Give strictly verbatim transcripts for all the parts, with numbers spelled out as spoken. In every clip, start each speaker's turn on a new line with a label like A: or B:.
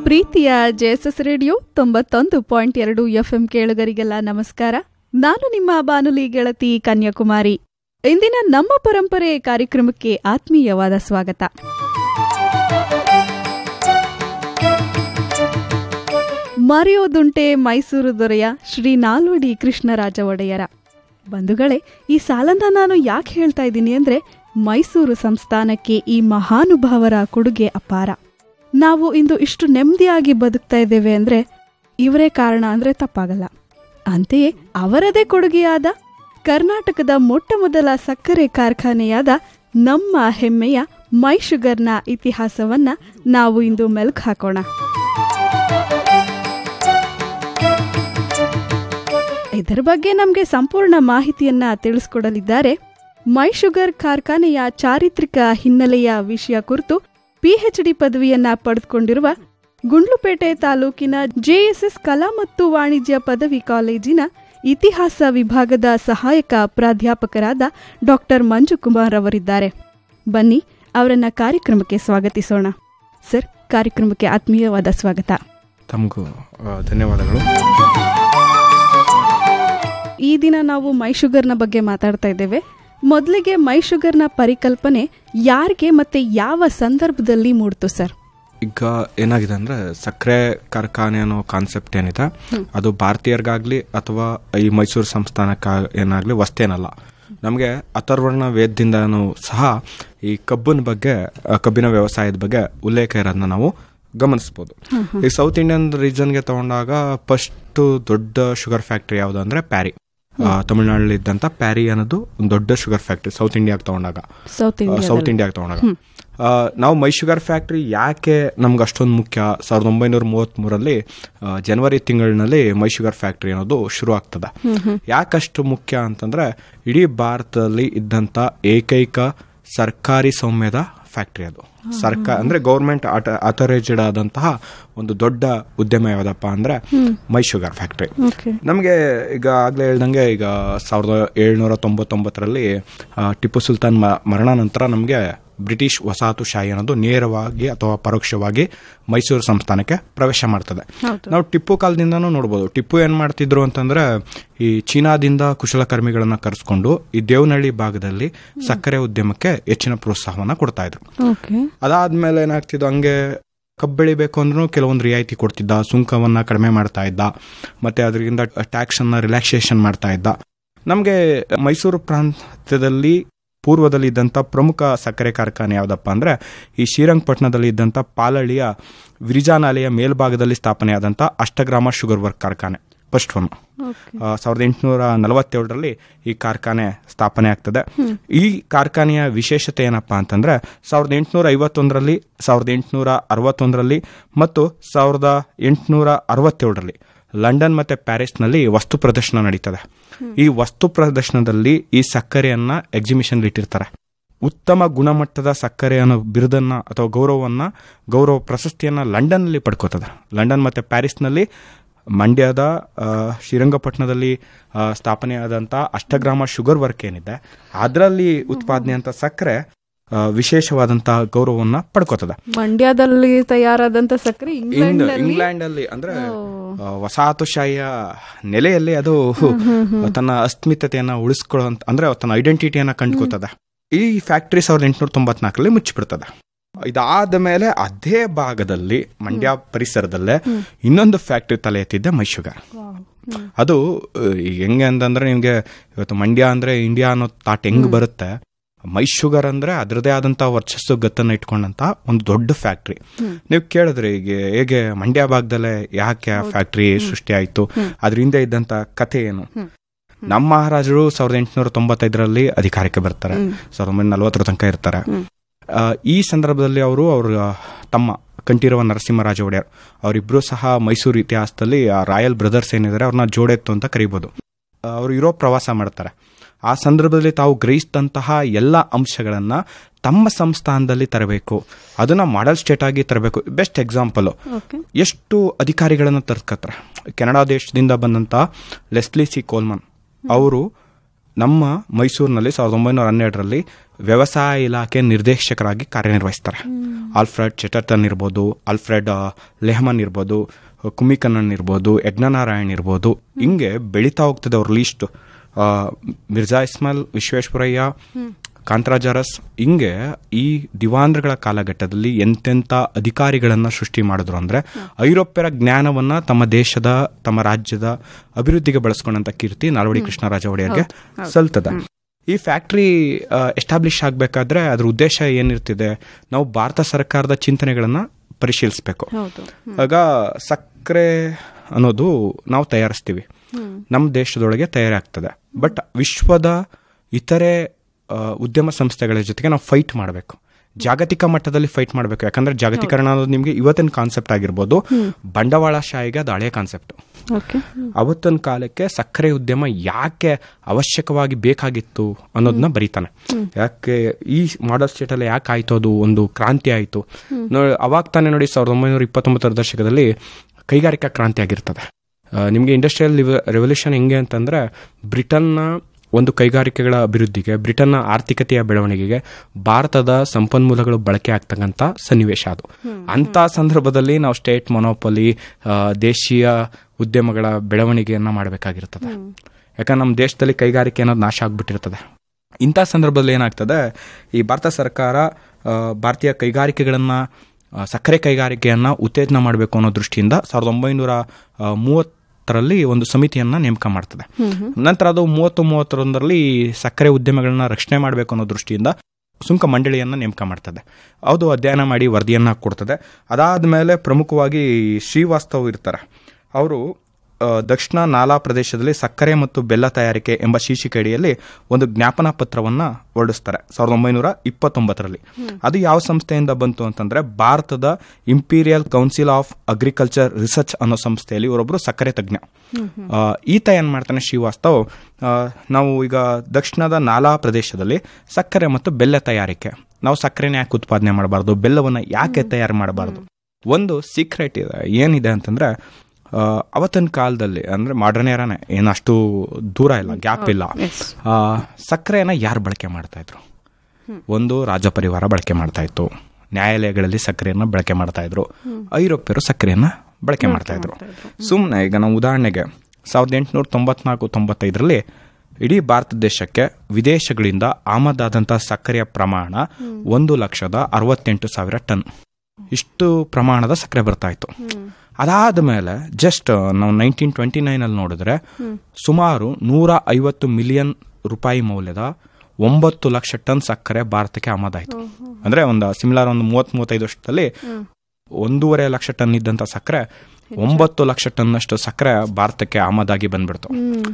A: ಪ್ರೀತಿಯ JSS radio ತೊಂಬತ್ತೊಂದು point ಎರಡು ಎಫ್ಎಂ ಕೇಳುಗರಿಗೆಲ್ಲ ನಮಸ್ಕಾರ. ನಾನು ನಿಮ್ಮ ಬಾನುಲಿ ಗೆಳತಿ ಕನ್ಯಾಕುಮಾರಿ. ಇಂದಿನ ನಮ್ಮ ಪರಂಪರೆ ಕಾರ್ಯಕ್ರಮಕ್ಕೆ ಆತ್ಮೀಯವಾದ ಸ್ವಾಗತ. ಮರೆಯೋದುಂಟೆ ಮೈಸೂರು ದೊರೆಯ ಶ್ರೀ ನಾಲ್ವಡಿ ಕೃಷ್ಣರಾಜ ಒಡೆಯರ. ಬಂಧುಗಳೇ, ಈ ಸಾಲನ್ನ ನಾನು ಯಾಕೆ ಹೇಳ್ತಾ ಇದ್ದೀನಿ ಅಂದ್ರೆ, ಮೈಸೂರು ಸಂಸ್ಥಾನಕ್ಕೆ ಈ ಮಹಾನುಭಾವರ ಕೊಡುಗೆ ಅಪಾರ. ನಾವು ಇಂದು ಇಷ್ಟು ನೆಮ್ಮದಿಯಾಗಿ ಬದುಕ್ತಾ ಇದ್ದೇವೆ ಅಂದ್ರೆ ಇವರೇ ಕಾರಣ ಅಂದ್ರೆ ತಪ್ಪಾಗಲ್ಲ. ಅಂತೆಯೇ ಅವರದೇ ಕೊಡುಗೆಯಾದ ಕರ್ನಾಟಕದ ಮೊಟ್ಟ ಮೊದಲ ಸಕ್ಕರೆ ಕಾರ್ಖಾನೆಯಾದ ನಮ್ಮ ಹೆಮ್ಮೆಯ ಮೈ ಶುಗರ್ನ ಇತಿಹಾಸವನ್ನ ನಾವು ಇಂದು ಮೆಲುಕು ಹಾಕೋಣ. ಇದರ ಬಗ್ಗೆ ನಮಗೆ ಸಂಪೂರ್ಣ ಮಾಹಿತಿಯನ್ನ ತಿಳಿಸ್ಕೊಡಲಿದ್ದಾರೆ. ಮೈ ಶುಗರ್ ಕಾರ್ಖಾನೆಯ ಚಾರಿತ್ರಿಕ ಹಿನ್ನೆಲೆಯ ವಿಷಯ ಕುರಿತು ಪಿಎಚ್ ಡಿ ಪದವಿಯನ್ನ ಪಡೆದುಕೊಂಡಿರುವ ಗುಂಡ್ಲುಪೇಟೆ ತಾಲೂಕಿನ ಜೆಎಸ್ಎಸ್ ಕಲಾ ಮತ್ತು ವಾಣಿಜ್ಯ ಪದವಿ ಕಾಲೇಜಿನ ಇತಿಹಾಸ ವಿಭಾಗದ ಸಹಾಯಕ ಪ್ರಾಧ್ಯಾಪಕರಾದ ಡಾಕ್ಟರ್ ಮಂಜುಕುಮಾರ್ ಅವರಿದ್ದಾರೆ. ಬನ್ನಿ ಅವರನ್ನ ಕಾರ್ಯಕ್ರಮಕ್ಕೆ ಸ್ವಾಗತಿಸೋಣ. ಸರ್, ಕಾರ್ಯಕ್ರಮಕ್ಕೆ ಆತ್ಮೀಯವಾದ ಸ್ವಾಗತ.
B: ತಮಗೂ ಧನ್ಯವಾದಗಳು.
A: ಈ ದಿನ ನಾವು ಮೈ ಶುಗರ್ನ ಬಗ್ಗೆ ಮಾತಾಡ್ತಾ ಇದ್ದೇವೆ. ಮೊದಲಿಗೆ ಮೈ ಶುಗರ್ನ ಪರಿಕಲ್ಪನೆ ಯಾರಿಗೆ ಮತ್ತೆ ಯಾವ ಸಂದರ್ಭದಲ್ಲಿ ಮೂಡ್ತು ಸರ್?
B: ಈಗ ಏನಾಗಿದೆ ಅಂದ್ರೆ, ಸಕ್ಕರೆ ಕಾರ್ಖಾನೆ ಅನ್ನೋ ಕಾನ್ಸೆಪ್ಟ್ ಏನಿದೆ ಅದು ಭಾರತೀಯರಿಗಾಗ್ಲಿ ಅಥವಾ ಈ ಮೈಸೂರು ಸಂಸ್ಥಾನಕ್ಕೆ ಏನಾಗ್ಲಿ ವಸ್ತೇನಲ್ಲ. ನಮಗೆ ಅಥರ್ವರ್ಣ ವೇದದಿಂದನೂ ಸಹ ಈ ಕಬ್ಬಿನ ಬಗ್ಗೆ, ಕಬ್ಬಿನ ವ್ಯವಸಾಯದ ಬಗ್ಗೆ ಉಲ್ಲೇಖ ಇರೋದನ್ನ ನಾವು ಗಮನಿಸಬಹುದು. ಈ ಸೌತ್ ಇಂಡಿಯನ್ ರೀಜನ್ಗೆ ತಗೊಂಡಾಗ ಫಸ್ಟ್ ದೊಡ್ಡ ಶುಗರ್ ಫ್ಯಾಕ್ಟರಿ ಯಾವುದು ಅಂದ್ರೆ ಪ್ಯಾರಿ. ತಮಿಳುನಾಡಲ್ಲಿ ಇದ್ದಂತ ಪ್ಯಾರಿ ಅನ್ನೋದು ಒಂದು ದೊಡ್ಡ ಶುಗರ್ ಫ್ಯಾಕ್ಟರಿ ಸೌತ್ ಇಂಡಿಯಾಗೆ ತಗೊಂಡಾಗ ಸೌತ್ ಇಂಡಿಯಾಗೆ ತಗೊಂಡಾಗ ನಾವು ಮೈ ಶುಗರ್ ಫ್ಯಾಕ್ಟರಿ ಯಾಕೆ ನಮ್ಗೆ ಅಷ್ಟೊಂದು ಮುಖ್ಯ? ಸಾವಿರದ ಒಂಬೈನೂರ ಮೂವತ್ತ್ ಮೂರಲ್ಲಿ ಜನವರಿ ತಿಂಗಳಿನಲ್ಲಿ ಮೈ ಶುಗರ್ ಫ್ಯಾಕ್ಟರಿ ಅನ್ನೋದು ಶುರು ಆಗ್ತದೆ. ಯಾಕಷ್ಟು ಮುಖ್ಯ ಅಂತಂದ್ರೆ, ಇಡೀ ಭಾರತದಲ್ಲಿ ಇದ್ದಂತ ಏಕೈಕ ಸರ್ಕಾರಿ ಸೌಮ್ಯದ ಫ್ಯಾಕ್ಟರಿ ಅದು. ಸರ್ಕಾರ ಅಂದ್ರೆ ಗೌರ್ಮೆಂಟ್ ಅಥರೈಸ್ಡ್ ಆದಂತಹ ಒಂದು ದೊಡ್ಡ ಉದ್ಯಮ ಯಾವ್ದಪ್ಪ ಅಂದ್ರೆ ಮೈ ಶುಗರ್ ಫ್ಯಾಕ್ಟರಿ. ನಮಗೆ ಈಗ ಆಗ್ಲೇ ಹೇಳ್ದಂಗೆ, ಈಗ ಸಾವಿರದ ಏಳ್ನೂರ ತೊಂಬತ್ತೊಂಬತ್ತರಲ್ಲಿ ಟಿಪ್ಪು ಸುಲ್ತಾನ್ ಮರಣ ನಂತರ ನಮಗೆ ಬ್ರಿಟಿಷ್ ವಸಾಹತುಶಾಹಿ ಅನ್ನೋದು ನೇರವಾಗಿ ಅಥವಾ ಪರೋಕ್ಷವಾಗಿ ಮೈಸೂರು ಸಂಸ್ಥಾನಕ್ಕೆ ಪ್ರವೇಶ ಮಾಡ್ತದೆ. ನಾವು ಟಿಪ್ಪು ಕಾಲದಿಂದನೂ ನೋಡ್ಬೋದು. ಟಿಪ್ಪು ಏನ್ ಮಾಡ್ತಿದ್ರು ಅಂತಂದ್ರೆ, ಈ ಚೀನಾದಿಂದ ಕುಶಲಕರ್ಮಿಗಳನ್ನ ಕರೆಸ್ಕೊಂಡು ಈ ದೇವನಹಳ್ಳಿ ಭಾಗದಲ್ಲಿ ಸಕ್ಕರೆ ಉದ್ಯಮಕ್ಕೆ ಹೆಚ್ಚಿನ ಪ್ರೋತ್ಸಾಹವನ್ನ ಕೊಡ್ತಾ ಇದ್ರು. ಅದಾದ್ಮೇಲೆ ಏನಾಗ್ತಿದ್ದು, ಹಂಗೆ ಕಬ್ಬು ಬೆಳಿಬೇಕು ಅಂದ್ರೂ ಕೆಲವೊಂದು ರಿಯಾಯಿತಿ ಕೊಡ್ತಿದ್ದ, ಸುಂಕವನ್ನ ಕಡಿಮೆ ಮಾಡ್ತಾ ಇದ್ದ, ಮತ್ತೆ ಅದರಿಂದ ಟ್ಯಾಕ್ಸ್ ಅನ್ನ ರಿಲ್ಯಾಕ್ಸೇಷನ್ ಮಾಡ್ತಾ ಇದ್ದ. ನಮ್ಗೆ ಮೈಸೂರು ಪ್ರಾಂತ್ಯದಲ್ಲಿ ಪೂರ್ವದಲ್ಲಿ ಇದ್ದಂಥ ಪ್ರಮುಖ ಸಕ್ಕರೆ ಕಾರ್ಖಾನೆ ಯಾವುದಪ್ಪ ಅಂದ್ರೆ, ಈ ಶ್ರೀರಂಗಪಟ್ಟಣದಲ್ಲಿ ಇದ್ದಂಥ ಪಾಲಳಿಯ ವಿರಿಜಾನಾಲೆಯ ಮೇಲ್ಭಾಗದಲ್ಲಿ ಸ್ಥಾಪನೆಯಾದಂಥ ಅಷ್ಟಗ್ರಾಮ ಶುಗರ್ ವರ್ಕ್ ಕಾರ್ಖಾನೆ ಫಸ್ಟ್ ಒನ್. ಸಾವಿರದ ಎಂಟುನೂರ ನಲವತ್ತೇಳರಲ್ಲಿ ಈ ಕಾರ್ಖಾನೆ ಸ್ಥಾಪನೆ ಆಗ್ತದೆ. ಈ ಕಾರ್ಖಾನೆಯ ವಿಶೇಷತೆ ಏನಪ್ಪಾ ಅಂತಂದ್ರೆ, ಸಾವಿರದ ಎಂಟುನೂರ ಐವತ್ತೊಂದರಲ್ಲಿ, ಸಾವಿರದ ಎಂಟುನೂರ ಅರವತ್ತೊಂದರಲ್ಲಿ ಮತ್ತು ಸಾವಿರದ ಎಂಟುನೂರ ಅರವತ್ತೇಳರಲ್ಲಿ ಲಂಡನ್ ಮತ್ತೆ ಪ್ಯಾರಿಸ್ನಲ್ಲಿ ವಸ್ತು ಪ್ರದರ್ಶನ ನಡೀತದೆ. ಈ ವಸ್ತು ಪ್ರದರ್ಶನದಲ್ಲಿ ಈ ಸಕ್ಕರೆಯನ್ನ ಎಕ್ಸಿಬಿಷನ್ ಇಟ್ಟಿರ್ತಾರೆ. ಉತ್ತಮ ಗುಣಮಟ್ಟದ ಸಕ್ಕರೆ ಅನ್ನೋ ಬಿರುದನ್ನ ಅಥವಾ ಗೌರವವನ್ನ, ಗೌರವ ಪ್ರಶಸ್ತಿಯನ್ನ ಲಂಡನ್ ನಲ್ಲಿ ಪಡ್ಕೋತದೆ. ಲಂಡನ್ ಮತ್ತೆ ಪ್ಯಾರಿಸ್ನಲ್ಲಿ ಮಂಡ್ಯದ ಶ್ರೀರಂಗಪಟ್ಟಣದಲ್ಲಿ ಸ್ಥಾಪನೆಯಾದಂಥ ಅಷ್ಟಗ್ರಾಮ ಶುಗರ್ ವರ್ಕ್ ಏನಿದೆ ಅದರಲ್ಲಿ ಉತ್ಪಾದನೆ ಅಂತ ಸಕ್ಕರೆ ವಿಶೇಷವಾದಂತಹ ಗೌರವವನ್ನ ಪಡ್ಕೋತದ.
A: ಮಂಡ್ಯದಲ್ಲಿ ತಯಾರಾದಂತ ಸಕ್ಕರೆ
B: ಇಂಗ್ಲೆಂಡ್ ಅಲ್ಲಿ ಅಂದ್ರೆ ವಸಾಹತುಶಾಹಿಯ ನೆಲೆಯಲ್ಲಿ ಅದು ತನ್ನ ಅಸ್ಮಿತೆಯನ್ನ ಉಳಿಸ್ಕೊಳ್ಳುವಂತ, ಅಂದ್ರೆ ತನ್ನ ಐಡೆಂಟಿಟಿಯನ್ನ ಕಂಡುಕೋತದ. ಈ ಫ್ಯಾಕ್ಟರಿ ಸಾವಿರದ ಎಂಟುನೂರ ತೊಂಬತ್ನಾಲ್ಕರಲ್ಲಿ ಮುಚ್ಚಿಬಿಡ್ತದೆ. ಇದಾದ ಮೇಲೆ ಅದೇ ಭಾಗದಲ್ಲಿ ಮಂಡ್ಯ ಪರಿಸರದಲ್ಲೇ ಇನ್ನೊಂದು ಫ್ಯಾಕ್ಟರಿ ತಲೆ ಎತ್ತಿದ್ದೆ ಮೈ ಶುಗರ್. ಅದು ಹೆಂಗೆ ಅಂತಂದ್ರೆ, ನಿಮ್ಗೆ ಇವತ್ತು ಮಂಡ್ಯ ಅಂದ್ರೆ ಇಂಡಿಯಾ ಅನ್ನೋ ತಾಟ್ ಹೆಂಗ್ ಬರುತ್ತೆ, ಮೈ ಶುಗರ್ ಅಂದ್ರೆ ಅದರದೇ ಆದಂತಹ ವರ್ಚಸ್ಸು ಗತ್ತನ್ನ ಇಟ್ಕೊಂಡಂತ ಒಂದು ದೊಡ್ಡ ಫ್ಯಾಕ್ಟ್ರಿ. ನೀವು ಕೇಳಿದ್ರೆ ಈಗ ಹೇಗೆ ಮಂಡ್ಯ ಭಾಗದಲ್ಲೇ ಯಾಕೆ ಫ್ಯಾಕ್ಟ್ರಿ ಸೃಷ್ಟಿ ಆಯ್ತು, ಅದರಿಂದ ಇದ್ದಂತ ಕಥೆ ಏನು? ನಮ್ಮ ಮಹಾರಾಜರು ಸಾವಿರದ ಎಂಟುನೂರ ತೊಂಬತ್ತೈದರಲ್ಲಿ ಅಧಿಕಾರಕ್ಕೆ ಬರ್ತಾರೆ, ಸಾವಿರದ ಒಂಬೈನೂರ ನಲವತ್ತರ ತನಕ ಇರ್ತಾರೆ. ಈ ಸಂದರ್ಭದಲ್ಲಿ ಅವರು ಅವ್ರ ತಮ್ಮ ಕಂಠೀರವ ನರಸಿಂಹರಾಜ ಒಡೆಯರ್ ಅವರಿಬ್ರು ಸಹ ಮೈಸೂರು ಇತಿಹಾಸದಲ್ಲಿ ರಾಯಲ್ ಬ್ರದರ್ಸ್ ಏನಿದ್ದಾರೆ ಅವ್ರನ್ನ ಜೋಡೆತ್ತು ಅಂತ ಕರೀಬಹುದು. ಅವರು ಯುರೋಪ್ ಪ್ರವಾಸ ಮಾಡ್ತಾರೆ. ಆ ಸಂದರ್ಭದಲ್ಲಿ ತಾವು ಗ್ರಹಿಸಿದಂತಹ ಎಲ್ಲ ಅಂಶಗಳನ್ನ ತಮ್ಮ ಸಂಸ್ಥಾನದಲ್ಲಿ ತರಬೇಕು, ಅದನ್ನ ಮಾಡೆಲ್ ಸ್ಟೇಟ್ ಆಗಿ ತರಬೇಕು. ಬೆಸ್ಟ್ ಎಕ್ಸಾಂಪಲ್, ಎಷ್ಟು ಅಧಿಕಾರಿಗಳನ್ನ ತರ್ಕತ್ತಾರೆ. ಕೆನಡಾ ದೇಶದಿಂದ ಬಂದಂತ ಲೆಸ್ಲಿ ಸಿ ಕೋಲ್ಮನ್ ಅವರು ನಮ್ಮ ಮೈಸೂರಿನಲ್ಲಿ ಸಾವಿರದ ಒಂಬೈನೂರ ಹನ್ನೆರಡರಲ್ಲಿ ವ್ಯವಸಾಯ ಇಲಾಖೆ ನಿರ್ದೇಶಕರಾಗಿ ಕಾರ್ಯನಿರ್ವಹಿಸ್ತಾರೆ. ಆಲ್ಫ್ರೆಡ್ ಚೆಟರ್ಟನ್ ಇರ್ಬೋದು, ಆಲ್ಫ್ರೆಡ್ ಲೆಹಮನ್ ಇರ್ಬೋದು, ಕುಮಿಕಣ್ಣನ್ ಇರ್ಬೋದು, ಯಜ್ಞನಾರಾಯಣ್ ಇರ್ಬೋದು, ಹಿಂಗೆ ಬೆಳೀತಾ ಹೋಗ್ತದೆ ಅವ್ರ ಲೀಸ್ಟ್. ಮಿರ್ಜಾ ಇಸ್ಮಾಯಿಲ್, ವಿಶ್ವೇಶ್ವರಯ್ಯ, ಕಾಂತರಾಜಾರಸ್, ಹಿಂಗೆ ಈ ದಿವಾಂದ್ರಗಳ ಕಾಲಘಟ್ಟದಲ್ಲಿ ಎಂತೆಂಥ ಅಧಿಕಾರಿಗಳನ್ನ ಸೃಷ್ಟಿ ಮಾಡಿದ್ರು ಅಂದ್ರೆ ಐರೋಪ್ಯರ ಜ್ಞಾನವನ್ನ ತಮ್ಮ ದೇಶದ, ತಮ್ಮ ರಾಜ್ಯದ ಅಭಿವೃದ್ಧಿಗೆ ಬಳಸ್ಕೊಂಡಂತ ಕೀರ್ತಿ ನಾಲ್ವಡಿ ಕೃಷ್ಣರಾಜ ಒಡೆಯರ್ಗೆ ಸಲ್ತದೆ. ಈ ಫ್ಯಾಕ್ಟ್ರಿ ಎಸ್ಟಾಬ್ಲಿಷ್ ಆಗಬೇಕಾದ್ರೆ ಅದ್ರ ಉದ್ದೇಶ ಏನಿರ್ತಿದೆ, ನಾವು ಭಾರತ ಸರ್ಕಾರದ ಚಿಂತನೆಗಳನ್ನ ಪರಿಶೀಲಿಸಬೇಕು. ಆಗ ಸಕ್ಕರೆ ಅನ್ನೋದು ನಾವು ತಯಾರಿಸ್ತೀವಿ, ನಮ್ಮ ದೇಶದೊಳಗೆ ತಯಾರಾಗ್ತದೆ. ಬಟ್ ವಿಶ್ವದ ಇತರೆ ಉದ್ಯಮ ಸಂಸ್ಥೆಗಳ ಜೊತೆಗೆ ನಾವು ಫೈಟ್ ಮಾಡಬೇಕು, ಜಾಗತಿಕ ಮಟ್ಟದಲ್ಲಿ ಫೈಟ್ ಮಾಡಬೇಕು. ಯಾಕಂದ್ರೆ ಜಾಗತೀಕರಣ ಅನ್ನೋದು ನಿಮ್ಗೆ ಇವತ್ತಿನ ಕಾನ್ಸೆಪ್ಟ್ ಆಗಿರ್ಬೋದು, ಬಂಡವಾಳಶಾಹಿಗೆ ಅದು ಹಳೆಯ ಕಾನ್ಸೆಪ್ಟ್. ಅವತ್ತಿನ ಕಾಲಕ್ಕೆ ಸಕ್ಕರೆ ಉದ್ಯಮ ಯಾಕೆ ಅವಶ್ಯಕವಾಗಿ ಬೇಕಾಗಿತ್ತು ಅನ್ನೋದನ್ನ ಬರೀತಾನೆ. ಯಾಕೆ ಈ ಮಾಡಲ್ ಸ್ಟೇಟ್ ಅಲ್ಲಿ ಯಾಕೆ ಆಯ್ತು, ಅದು ಒಂದು ಕ್ರಾಂತಿ ಆಯ್ತು. ಅವಾಗ ತಾನೇ ನೋಡಿ ಸಾವಿರದ ಒಂಬೈನೂರ ಇಪ್ಪತ್ತೊಂಬತ್ತರ ದಶಕದಲ್ಲಿ ಕೈಗಾರಿಕಾ ಕ್ರಾಂತಿ ಆಗಿರ್ತದೆ. ನಿಮ್ಗೆ ಇಂಡಸ್ಟ್ರಿಯಲ್ ರೆವಲ್ಯೂಷನ್ ಹೆಂಗೆ ಅಂತಂದ್ರೆ, ಬ್ರಿಟನ್ನ ಒಂದು ಕೈಗಾರಿಕೆಗಳ ಅಭಿವೃದ್ಧಿಗೆ, ಬ್ರಿಟನ್ನ ಆರ್ಥಿಕತೆಯ ಬೆಳವಣಿಗೆಗೆ ಭಾರತದ ಸಂಪನ್ಮೂಲಗಳು ಬಳಕೆ ಆಗ್ತಕ್ಕಂಥ ಸನ್ನಿವೇಶ ಅದು. ಅಂತ ಸಂದರ್ಭದಲ್ಲಿ ನಾವು ಸ್ಟೇಟ್ ಮೊನೋಪಲಿ, ದೇಶೀಯ ಉದ್ಯಮಗಳ ಬೆಳವಣಿಗೆಯನ್ನ ಮಾಡಬೇಕಾಗಿರ್ತದೆ. ಯಾಕಂದ್ರೆ ನಮ್ಮ ದೇಶದಲ್ಲಿ ಕೈಗಾರಿಕೆ ಅನ್ನೋದು ನಾಶ ಆಗ್ಬಿಟ್ಟಿರ್ತದೆ. ಇಂಥ ಸಂದರ್ಭದಲ್ಲಿ ಏನಾಗ್ತದೆ, ಈ ಭಾರತ ಸರ್ಕಾರ ಭಾರತೀಯ ಕೈಗಾರಿಕೆಗಳನ್ನ, ಸಕ್ಕರೆ ಕೈಗಾರಿಕೆಯನ್ನ ಉತ್ತೇಜನ ಮಾಡಬೇಕು ಅನ್ನೋ ದೃಷ್ಟಿಯಿಂದ ಸಾವಿರದ ಒಂಬೈನೂರ ಮೂವತ್ತು ರಲ್ಲಿ ಒಂದು ಸಮಿತಿಯನ್ನ ನೇಮಕ ಮಾಡ್ತದೆ. ನಂತರ ಅದು ಮೂವತ್ತು ಮೂವತ್ತೊಂದರಲ್ಲಿ ಸಕ್ಕರೆ ಉದ್ಯಮಗಳನ್ನ ರಕ್ಷಣೆ ಮಾಡಬೇಕು ಅನ್ನೋ ದೃಷ್ಟಿಯಿಂದ ಸುಂಕ ಮಂಡಳಿಯನ್ನ ನೇಮಕ ಮಾಡ್ತದೆ. ಅದು ಅಧ್ಯಯನ ಮಾಡಿ ವರದಿಯನ್ನ ಕೊಡ್ತದೆ. ಅದಾದ್ಮೇಲೆ ಪ್ರಮುಖವಾಗಿ ಶ್ರೀವಾಸ್ತವ್ ಇರ್ತಾರೆ. ಅವರು ದಕ್ಷಿಣ ನಾಲಾ ಪ್ರದೇಶದಲ್ಲಿ ಸಕ್ಕರೆ ಮತ್ತು ಬೆಲ್ಲ ತಯಾರಿಕೆ ಎಂಬ ಶೀರ್ಷಿಕೆಯಡಿಯಲ್ಲಿ ಒಂದು ಜ್ಞಾಪನಾ ಪತ್ರವನ್ನ ಹೊರಡಿಸ್ತಾರೆ ಸಾವಿರದ ಒಂಬೈನೂರ ಇಪ್ಪತ್ತೊಂಬತ್ತರಲ್ಲಿ. ಅದು ಯಾವ ಸಂಸ್ಥೆಯಿಂದ ಬಂತು ಅಂತಂದ್ರೆ, ಭಾರತದ imperial council of agriculture research ಅನ್ನೋ ಸಂಸ್ಥೆಯಲ್ಲಿ ಇವರೊಬ್ರು ಸಕ್ಕರೆ ತಜ್ಞ. ಈತ ಏನ್ ಮಾಡ್ತಾನೆ ಶ್ರೀವಾಸ್ತವ್, ನಾವು ಈಗ ದಕ್ಷಿಣದ ನಾಲಾ ಪ್ರದೇಶದಲ್ಲಿ ಸಕ್ಕರೆ ಮತ್ತು ಬೆಲ್ಲ ತಯಾರಿಕೆ, ನಾವು ಸಕ್ಕರೆನ ಯಾಕೆ ಉತ್ಪಾದನೆ ಮಾಡಬಾರ್ದು, ಬೆಲ್ಲವನ್ನ ಯಾಕೆ ತಯಾರು ಮಾಡಬಾರ್ದು. ಒಂದು ಸೀಕ್ರೆಟ್ ಇದೆ, ಏನಿದೆ ಅಂತಂದ್ರೆ, ಅವತ್ತಿನ ಕಾಲದಲ್ಲಿ ಅಂದ್ರೆ ಮಾಡರ್ನ್ ಏರಾನೆ, ಏನಷ್ಟು ದೂರ ಇಲ್ಲ, ಗ್ಯಾಪ್ ಇಲ್ಲ. ಸಕ್ಕರೆಯನ್ನ ಯಾರು ಬಳಕೆ ಮಾಡ್ತಾ ಇದ್ರು? ಒಂದು ರಾಜ ಪರಿವಾರ ಬಳಕೆ ಮಾಡ್ತಾ ಇತ್ತು, ನ್ಯಾಯಾಲಯಗಳಲ್ಲಿ ಸಕ್ಕರೆಯನ್ನ ಬಳಕೆ ಮಾಡ್ತಾ ಇದ್ರು, ಐರೋಪ್ಯರು ಸಕ್ಕರೆಯನ್ನ ಬಳಕೆ ಮಾಡ್ತಾ ಇದ್ರು. ಸುಮ್ಮನೆ ಈಗ ನಾವು ಉದಾಹರಣೆಗೆ ಸಾವಿರದ ಎಂಟುನೂರ ತೊಂಬತ್ನಾಲ್ಕು ತೊಂಬತ್ತೈದರಲ್ಲಿ ಇಡೀ ಭಾರತ ದೇಶಕ್ಕೆ ವಿದೇಶಗಳಿಂದ ಆಮದಾದಂತಹ ಸಕ್ಕರೆಯ ಪ್ರಮಾಣ ಒಂದು ಲಕ್ಷದ ಅರವತ್ತೆಂಟು ಸಾವಿರ ಟನ್, ಇಷ್ಟು ಪ್ರಮಾಣದ ಸಕ್ಕರೆ ಬರ್ತಾ ಇತ್ತು. ಅದಾದ ಮೇಲೆ ಜಸ್ಟ್ ನಾವು ನೈನ್ಟೀನ್ ಟ್ವೆಂಟಿ ನೈನ್ ಅಲ್ಲಿ ನೋಡಿದ್ರೆ ಸುಮಾರು ನೂರ ಐವತ್ತು ಮಿಲಿಯನ್ ರೂಪಾಯಿ ಮೌಲ್ಯದ ಒಂಬತ್ತು ಲಕ್ಷ ಟನ್ ಸಕ್ಕರೆ ಭಾರತಕ್ಕೆ ಆಮದಾಯಿತು. ಅಂದ್ರೆ ಒಂದು ಸಿಮಿಲರ್ ಒಂದು ಮೂವತ್ ಮೂವತ್ತೈದು ವರ್ಷದಲ್ಲಿ ಒಂದೂವರೆ ಲಕ್ಷ ಟನ್ ಇದ್ದಂತ ಸಕ್ಕರೆ ಒಂಬತ್ತು ಲಕ್ಷ ಟನ್ ಅಷ್ಟು ಸಕ್ಕರೆ ಭಾರತಕ್ಕೆ ಆಮದಾಗಿ ಬಂದ್ಬಿಡ್ತು.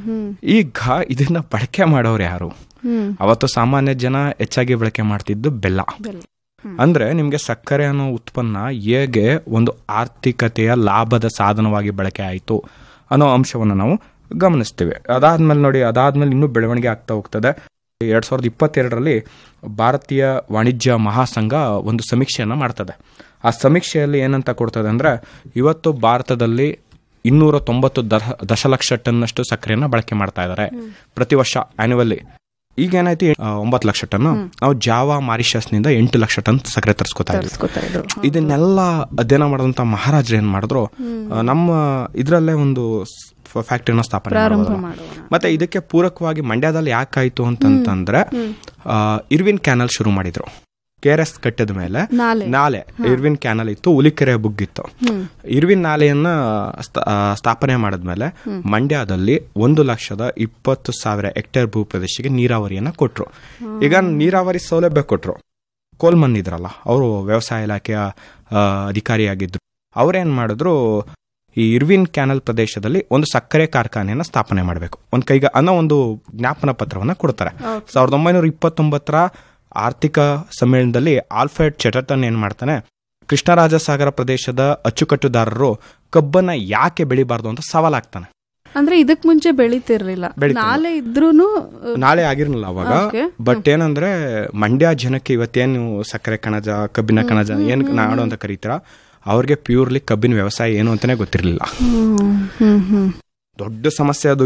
B: ಈಗ ಇದನ್ನ ಬಳಕೆ ಮಾಡೋರು ಯಾರು? ಅವತ್ತು ಸಾಮಾನ್ಯ ಜನ ಹೆಚ್ಚಾಗಿ ಬಳಕೆ ಮಾಡ್ತಿದ್ದು ಬೆಲ್ಲ. ಅಂದ್ರೆ ನಿಮ್ಗೆ ಸಕ್ಕರೆ ಅನ್ನೋ ಉತ್ಪನ್ನ ಹೇಗೆ ಒಂದು ಆರ್ಥಿಕತೆಯ ಲಾಭದ ಸಾಧನವಾಗಿ ಬಳಕೆ ಆಯಿತು ಅನ್ನೋ ಅಂಶವನ್ನು ನಾವು ಗಮನಿಸ್ತೀವಿ. ಅದಾದ್ಮೇಲೆ ನೋಡಿ, ಅದಾದ್ಮೇಲೆ ಇನ್ನೂ ಬೆಳವಣಿಗೆ ಆಗ್ತಾ ಹೋಗ್ತದೆ. ಎರಡ್ ಸಾವಿರದ ಇಪ್ಪತ್ತೆರಡರಲ್ಲಿ ಭಾರತೀಯ ವಾಣಿಜ್ಯ ಮಹಾಸಂಘ ಒಂದು ಸಮೀಕ್ಷೆಯನ್ನ ಮಾಡ್ತದೆ. ಆ ಸಮೀಕ್ಷೆಯಲ್ಲಿ ಏನಂತ ಕೊಡ್ತದೆ ಅಂದ್ರೆ, ಇವತ್ತು ಭಾರತದಲ್ಲಿ ಇನ್ನೂರ ತೊಂಬತ್ತು ದಶಲಕ್ಷ ಟನ್ನಷ್ಟು ಸಕ್ಕರೆಯನ್ನ ಬಳಕೆ ಮಾಡ್ತಾ ಇದ್ದಾರೆ ಪ್ರತಿ ವರ್ಷ ಆನ್ಯುವಲ್ಲಿ. ಈಗ ಏನಾಯ್ತು, ಒಂಬತ್ತು ಲಕ್ಷ ಟನ್. ನಾವು ಜಾವಾ ಮಾರಿಷಸ್ ನಿಂದ ಎಂಟು ಲಕ್ಷ ಟನ್ ಸಕ್ಕರೆ ತರಿಸ್ಕೊತಾ ಇದ್ವಿ. ಇದನ್ನೆಲ್ಲ ಅಧ್ಯಯನ ಮಾಡಿದಂತ ಮಹಾರಾಜರು ಏನ್ ಮಾಡಿದ್ರು, ನಮ್ಮ ಇದ್ರಲ್ಲೇ ಒಂದು ಫ್ಯಾಕ್ಟರಿನ ಸ್ಥಾಪನೆ ಮಾಡಿದ್ರು. ಮತ್ತೆ ಇದಕ್ಕೆ ಪೂರಕವಾಗಿ ಮಂಡ್ಯದಲ್ಲಿ ಯಾಕಾಯ್ತು ಅಂತಂದ್ರೆ, ಇರ್ವಿನ್ ಕ್ಯಾನಲ್ ಶುರು ಮಾಡಿದ್ರು. ಕೆ ಆರ್ ಎಸ್ ಕಟ್ಟಿದ ಮೇಲೆ ನಾಲೆ ಇರ್ವಿನ್ ಕ್ಯಾನಲ್ ಇತ್ತು, ಹುಲಿಕೆರೆ ಬುಗ್ಗಿತ್ತು. ಇರ್ವಿನ್ ನಾಲೆಯನ್ನ ಸ್ಥಾಪನೆ ಮಾಡಿದ್ಮೇಲೆ ಮಂಡ್ಯದಲ್ಲಿ ಒಂದು ಲಕ್ಷದ ಇಪ್ಪತ್ತು ಸಾವಿರ ಹೆಕ್ಟೇರ್ ಭೂ ಪ್ರದೇಶಕ್ಕೆ ನೀರಾವರಿಯನ್ನ ಕೊಟ್ರು. ಈಗ ನೀರಾವರಿ ಸೌಲಭ್ಯ ಕೊಟ್ರು. ಕೋಲ್ಮನ್ ಇದ್ರಲ್ಲ, ಅವರು ವ್ಯವಸಾಯ ಇಲಾಖೆಯ ಅಧಿಕಾರಿಯಾಗಿದ್ರು. ಅವ್ರೇನ್ ಮಾಡಿದ್ರು, ಈ ಇರ್ವಿನ್ ಕ್ಯಾನಲ್ ಪ್ರದೇಶದಲ್ಲಿ ಒಂದು ಸಕ್ಕರೆ ಕಾರ್ಖಾನೆಯನ್ನ ಸ್ಥಾಪನೆ ಮಾಡಬೇಕು, ಒಂದ್ ಕೈಗ ಅನ್ನೋ ಒಂದು ಜ್ಞಾಪನ ಪತ್ರವನ್ನ ಕೊಡ್ತಾರೆ. ಸಾವಿರದ ಒಂಬೈನೂರ ಇಪ್ಪತ್ತೊಂಬತ್ತರ ಆರ್ಥಿಕ ಸಮ್ಮೇಳನದಲ್ಲಿ ಆಲ್ಫ್ರೆಡ್ ಚೆಟರ್ಟನ್ ಏನ್ ಮಾಡ್ತಾನೆ, ಕೃಷ್ಣರಾಜಸಾಗರ ಪ್ರದೇಶದ ಅಚ್ಚುಕಟ್ಟುದಾರರು ಕಬ್ಬನ್ನ ಯಾಕೆ ಬೆಳಿಬಾರ್ದು ಅಂತ ಸವಾಲಾಗ್ತಾನೆ.
A: ಅಂದ್ರೆ ಇದಕ್ ಮುಂಚೆ ಬೆಳಿತಿರ್ಲಿಲ್ಲ, ನಾಳೆ ಇದ್ರೂನು
B: ನಾಳೆ ಆಗಿರ್ಲಿಲ್ಲ ಅವಾಗ. ಬಟ್ ಏನಂದ್ರೆ, ಮಂಡ್ಯ ಜನಕ್ಕೆ ಇವತ್ತೇನು ಸಕ್ಕರೆ ಕಣಜ, ಕಬ್ಬಿನ ಕಣಜ ಏನ್ ನಾಡು ಅಂತ ಕರೀತಾರ, ಅವ್ರಿಗೆ ಪ್ಯೂರ್ಲಿ ಕಬ್ಬಿನ ವ್ಯವಸಾಯ ಏನು ಅಂತಾನೆ ಗೊತ್ತಿರ್ಲಿಲ್ಲ. ದೊಡ್ಡ ಸಮಸ್ಯೆ ಅದು.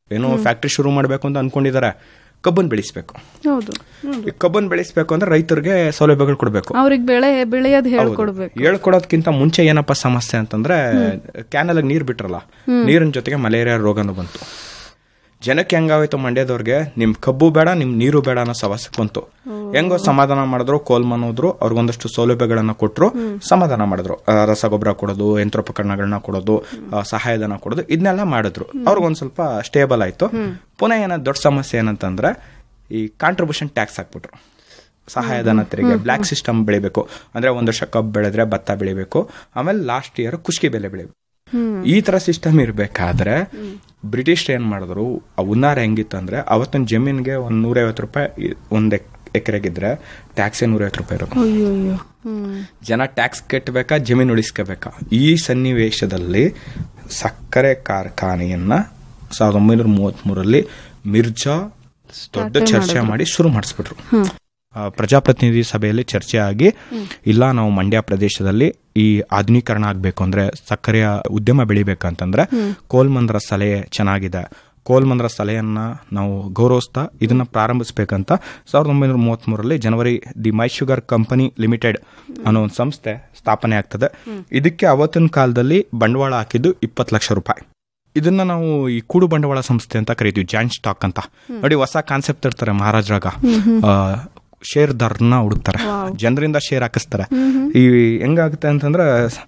B: ಏನೋ ಫ್ಯಾಕ್ಟ್ರಿ ಶುರು ಮಾಡಬೇಕು ಅಂತ ಅನ್ಕೊಂಡಿದ್ದಾರೆ, ಕಬ್ಬನ್ ಬೆಳೆಸಬೇಕು.
A: ಹೌದು,
B: ಕಬ್ಬನ್ ಬೆಳೆಸಬೇಕು ಅಂದ್ರೆ ರೈತರಿಗೆ ಸೌಲಭ್ಯಗಳು ಕೊಡಬೇಕು,
A: ಅವ್ರಿಗೆ ಬೆಳೆ ಬೆಳೆಯೋದು ಹೇಳ್ಕೊಡ್ಬೇಕು.
B: ಹೇಳ್ಕೊಡೋದಕ್ಕಿಂತ ಮುಂಚೆ ಏನಪ್ಪ ಸಮಸ್ಯೆ ಅಂತಂದ್ರೆ ಕ್ಯಾನಲ್ ನೀರ್ ಬಿಟ್ರಲ್ಲ, ನೀರಿನ ಜೊತೆಗೆ ಮಲೇರಿಯಾ ರೋಗನು ಬಂತು. ಜನಕ್ಕೆ ಹೆಂಗಾಯ್ತು, ಮಂಡ್ಯದವ್ರಿಗೆ ನಿಮ್ ಕಬ್ಬು ಬೇಡ ನಿಮ್ ನೀರು ಬೇಡ ಅನ್ನೋ ಸಮಸ್ಯೆ ಬಂತು. ಹೆಂಗೋ ಸಮಾಧಾನ ಮಾಡಿದ್ರು, ಕೋಲ್ಮನ್ ಹೋದ್ರು, ಅವ್ರಿಗೊಂದಷ್ಟು ಸೌಲಭ್ಯಗಳನ್ನ ಕೊಟ್ರು, ಸಮಾಧಾನ ಮಾಡಿದ್ರು. ರಸಗೊಬ್ಬರ ಕೊಡೋದು, ಯಂತ್ರೋಪಕರಣಗಳನ್ನ ಕೊಡೋದು, ಸಹಾಯಧನ ಕೊಡೋದು, ಇದನ್ನೆಲ್ಲ ಮಾಡಿದ್ರು. ಅವ್ರಿಗೊಂದ್ ಸ್ವಲ್ಪ ಸ್ಟೇಬಲ್ ಆಯ್ತು. ಪುನಃ ಏನ ದೊಡ್ಡ ಸಮಸ್ಯೆ ಏನಂತಂದ್ರೆ ಈ ಕಾಂಟ್ರಿಬ್ಯೂಷನ್ ಟ್ಯಾಕ್ಸ್ ಹಾಕ್ಬಿಟ್ರು, ಸಹಾಯಧನ ತೆರಿಗೆ. ಬ್ಲಾಕ್ ಸಿಸ್ಟಮ್ ಬೆಳಿಬೇಕು ಅಂದ್ರೆ ಒಂದ್ ವರ್ಷ ಕಬ್ಬು ಬೆಳೆದ್ರೆ ಭತ್ತ ಬೆಳಿಬೇಕು, ಆಮೇಲೆ ಲಾಸ್ಟ್ ಇಯರ್ ಕುಷ್ಕಿ ಬೆಲೆ ಬೆಳಿಬೇಕು. ಈ ತರ ಸಿಸ್ಟಮ್ ಇರ್ಬೇಕಾದ್ರೆ ಬ್ರಿಟಿಷ್ ಏನ್ ಮಾಡಿದ್ರು, ಆ ಉನ್ನಾರ ಹೆಂಗಿತ್ತಂದ್ರೆ ಅವತ್ತಿನ ಜಮೀನ್ಗೆ ಒಂದ್ ನೂರೈವತ್ತು ರೂಪಾಯಿ ಒಂದ್ ಎಕರೆಗಿದ್ರೆ ಟ್ಯಾಕ್ಸ್ ನೂರೈವತ್ತು ರೂಪಾಯಿ ಇರೋದು. ಜನ ಟ್ಯಾಕ್ಸ್ ಕಟ್ಟಬೇಕಾ, ಜಮೀನು ಉಳಿಸ್ಕೋಬೇಕಾ? ಈ ಸನ್ನಿವೇಶದಲ್ಲಿ ಸಕ್ಕರೆ ಕಾರ್ಖಾನೆಯನ್ನ ಸಾವಿರದ ಒಂಬೈನೂರ ಮೂವತ್ತ್ ಮೂರಲ್ಲಿ ಮಿರ್ಜಾ ದೊಡ್ಡ ಚರ್ಚೆ ಮಾಡಿ ಶುರು ಮಾಡಿಸ್ಬಿಟ್ರು. ಪ್ರಜಾಪ್ರತಿನಿಧಿ ಸಭೆಯಲ್ಲಿ ಚರ್ಚೆ ಆಗಿ, ಇಲ್ಲ ನಾವು ಮಂಡ್ಯ ಪ್ರದೇಶದಲ್ಲಿ ಈ ಆಧುನೀಕರಣ ಆಗ್ಬೇಕು ಅಂದ್ರೆ, ಸಕ್ಕರೆಯ ಉದ್ಯಮ ಬೆಳಿಬೇಕಂತಂದ್ರೆ ಕೋಲ್ಮನ್ರ ಸಲಹೆ ಚೆನ್ನಾಗಿದೆ, ಕೋಲ್ಮನ್ರ ಸಲಹೆಯನ್ನ ನಾವು ಗೌರವಿಸ್ತಾ ಇದನ್ನ ಪ್ರಾರಂಭಿಸಬೇಕಂತ ಸಾವಿರದ ಒಂಬೈನೂರ ಮೂವತ್ತ್ ಮೂರರಲ್ಲಿ ಜನವರಿ the my sugar company limited ಅನ್ನೋ ಒಂದು ಸಂಸ್ಥೆ ಸ್ಥಾಪನೆ ಆಗ್ತದೆ. ಇದಕ್ಕೆ ಅವತ್ತಿನ ಕಾಲದಲ್ಲಿ ಬಂಡವಾಳ ಹಾಕಿದ್ದು ಇಪ್ಪತ್ತು ಲಕ್ಷ ರೂಪಾಯಿ. ಇದನ್ನ ನಾವು ಈ ಕೂಡು ಬಂಡವಾಳ ಸಂಸ್ಥೆ ಅಂತ ಕರಿತೀವಿ, ಜಾಯಿಂಟ್ ಸ್ಟಾಕ್ ಅಂತ. ನೋಡಿ, ಹೊಸ ಕಾನ್ಸೆಪ್ಟ್ ಇರ್ತಾರೆ ಮಹಾರಾಜ್ರಾಗ, ಶೇರ್ದಾರನ್ನ ಹುಡುಕ್ತಾರೆ, ಜನರಿಂದ ಶೇರ್ ಹಾಕಿಸ್ತಾರೆ. ಈ ಹೆಂಗಾಗುತ್ತೆ ಅಂತಂದ್ರೆ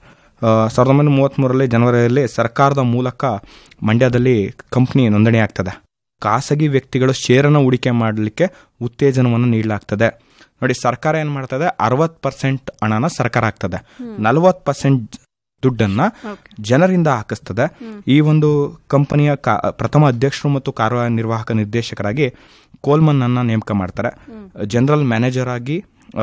B: ಸಾವಿರದ ಒಂಬೈನೂರ ಮೂವತ್ತ್ ಮೂರರಲ್ಲಿ ಜನವರಿಯಲ್ಲಿ ಸರ್ಕಾರದ ಮೂಲಕ ಮಂಡ್ಯದಲ್ಲಿ ಕಂಪ್ನಿ ನೋಂದಣಿ ಆಗ್ತದೆ. ಖಾಸಗಿ ವ್ಯಕ್ತಿಗಳು ಶೇರನ್ನು ಹೂಡಿಕೆ ಮಾಡಲಿಕ್ಕೆ ಉತ್ತೇಜನವನ್ನು ನೀಡಲಾಗ್ತದೆ. ನೋಡಿ, ಸರ್ಕಾರ ಏನ್ ಮಾಡ್ತದೆ, ಅರವತ್ ಪರ್ಸೆಂಟ್ ಹಣನ ಸರ್ಕಾರ ಹಾಕ್ತದೆ, ನಲವತ್ ಪರ್ಸೆಂಟ್ ದುಡ್ಡನ್ನ ಜನರಿಂದ ಹಾಕಿಸ್ತದೆ. ಈ ಒಂದು ಕಂಪನಿಯ ಪ್ರಥಮ ಅಧ್ಯಕ್ಷರು ಮತ್ತು ಕಾರ್ಯನಿರ್ವಾಹಕ ನಿರ್ದೇಶಕರಾಗಿ ಕೋಲ್ಮನ್ ಅನ್ನ ನೇಮಕ ಮಾಡ್ತಾರೆ. ಜನರಲ್ ಮ್ಯಾನೇಜರ್ ಆಗಿ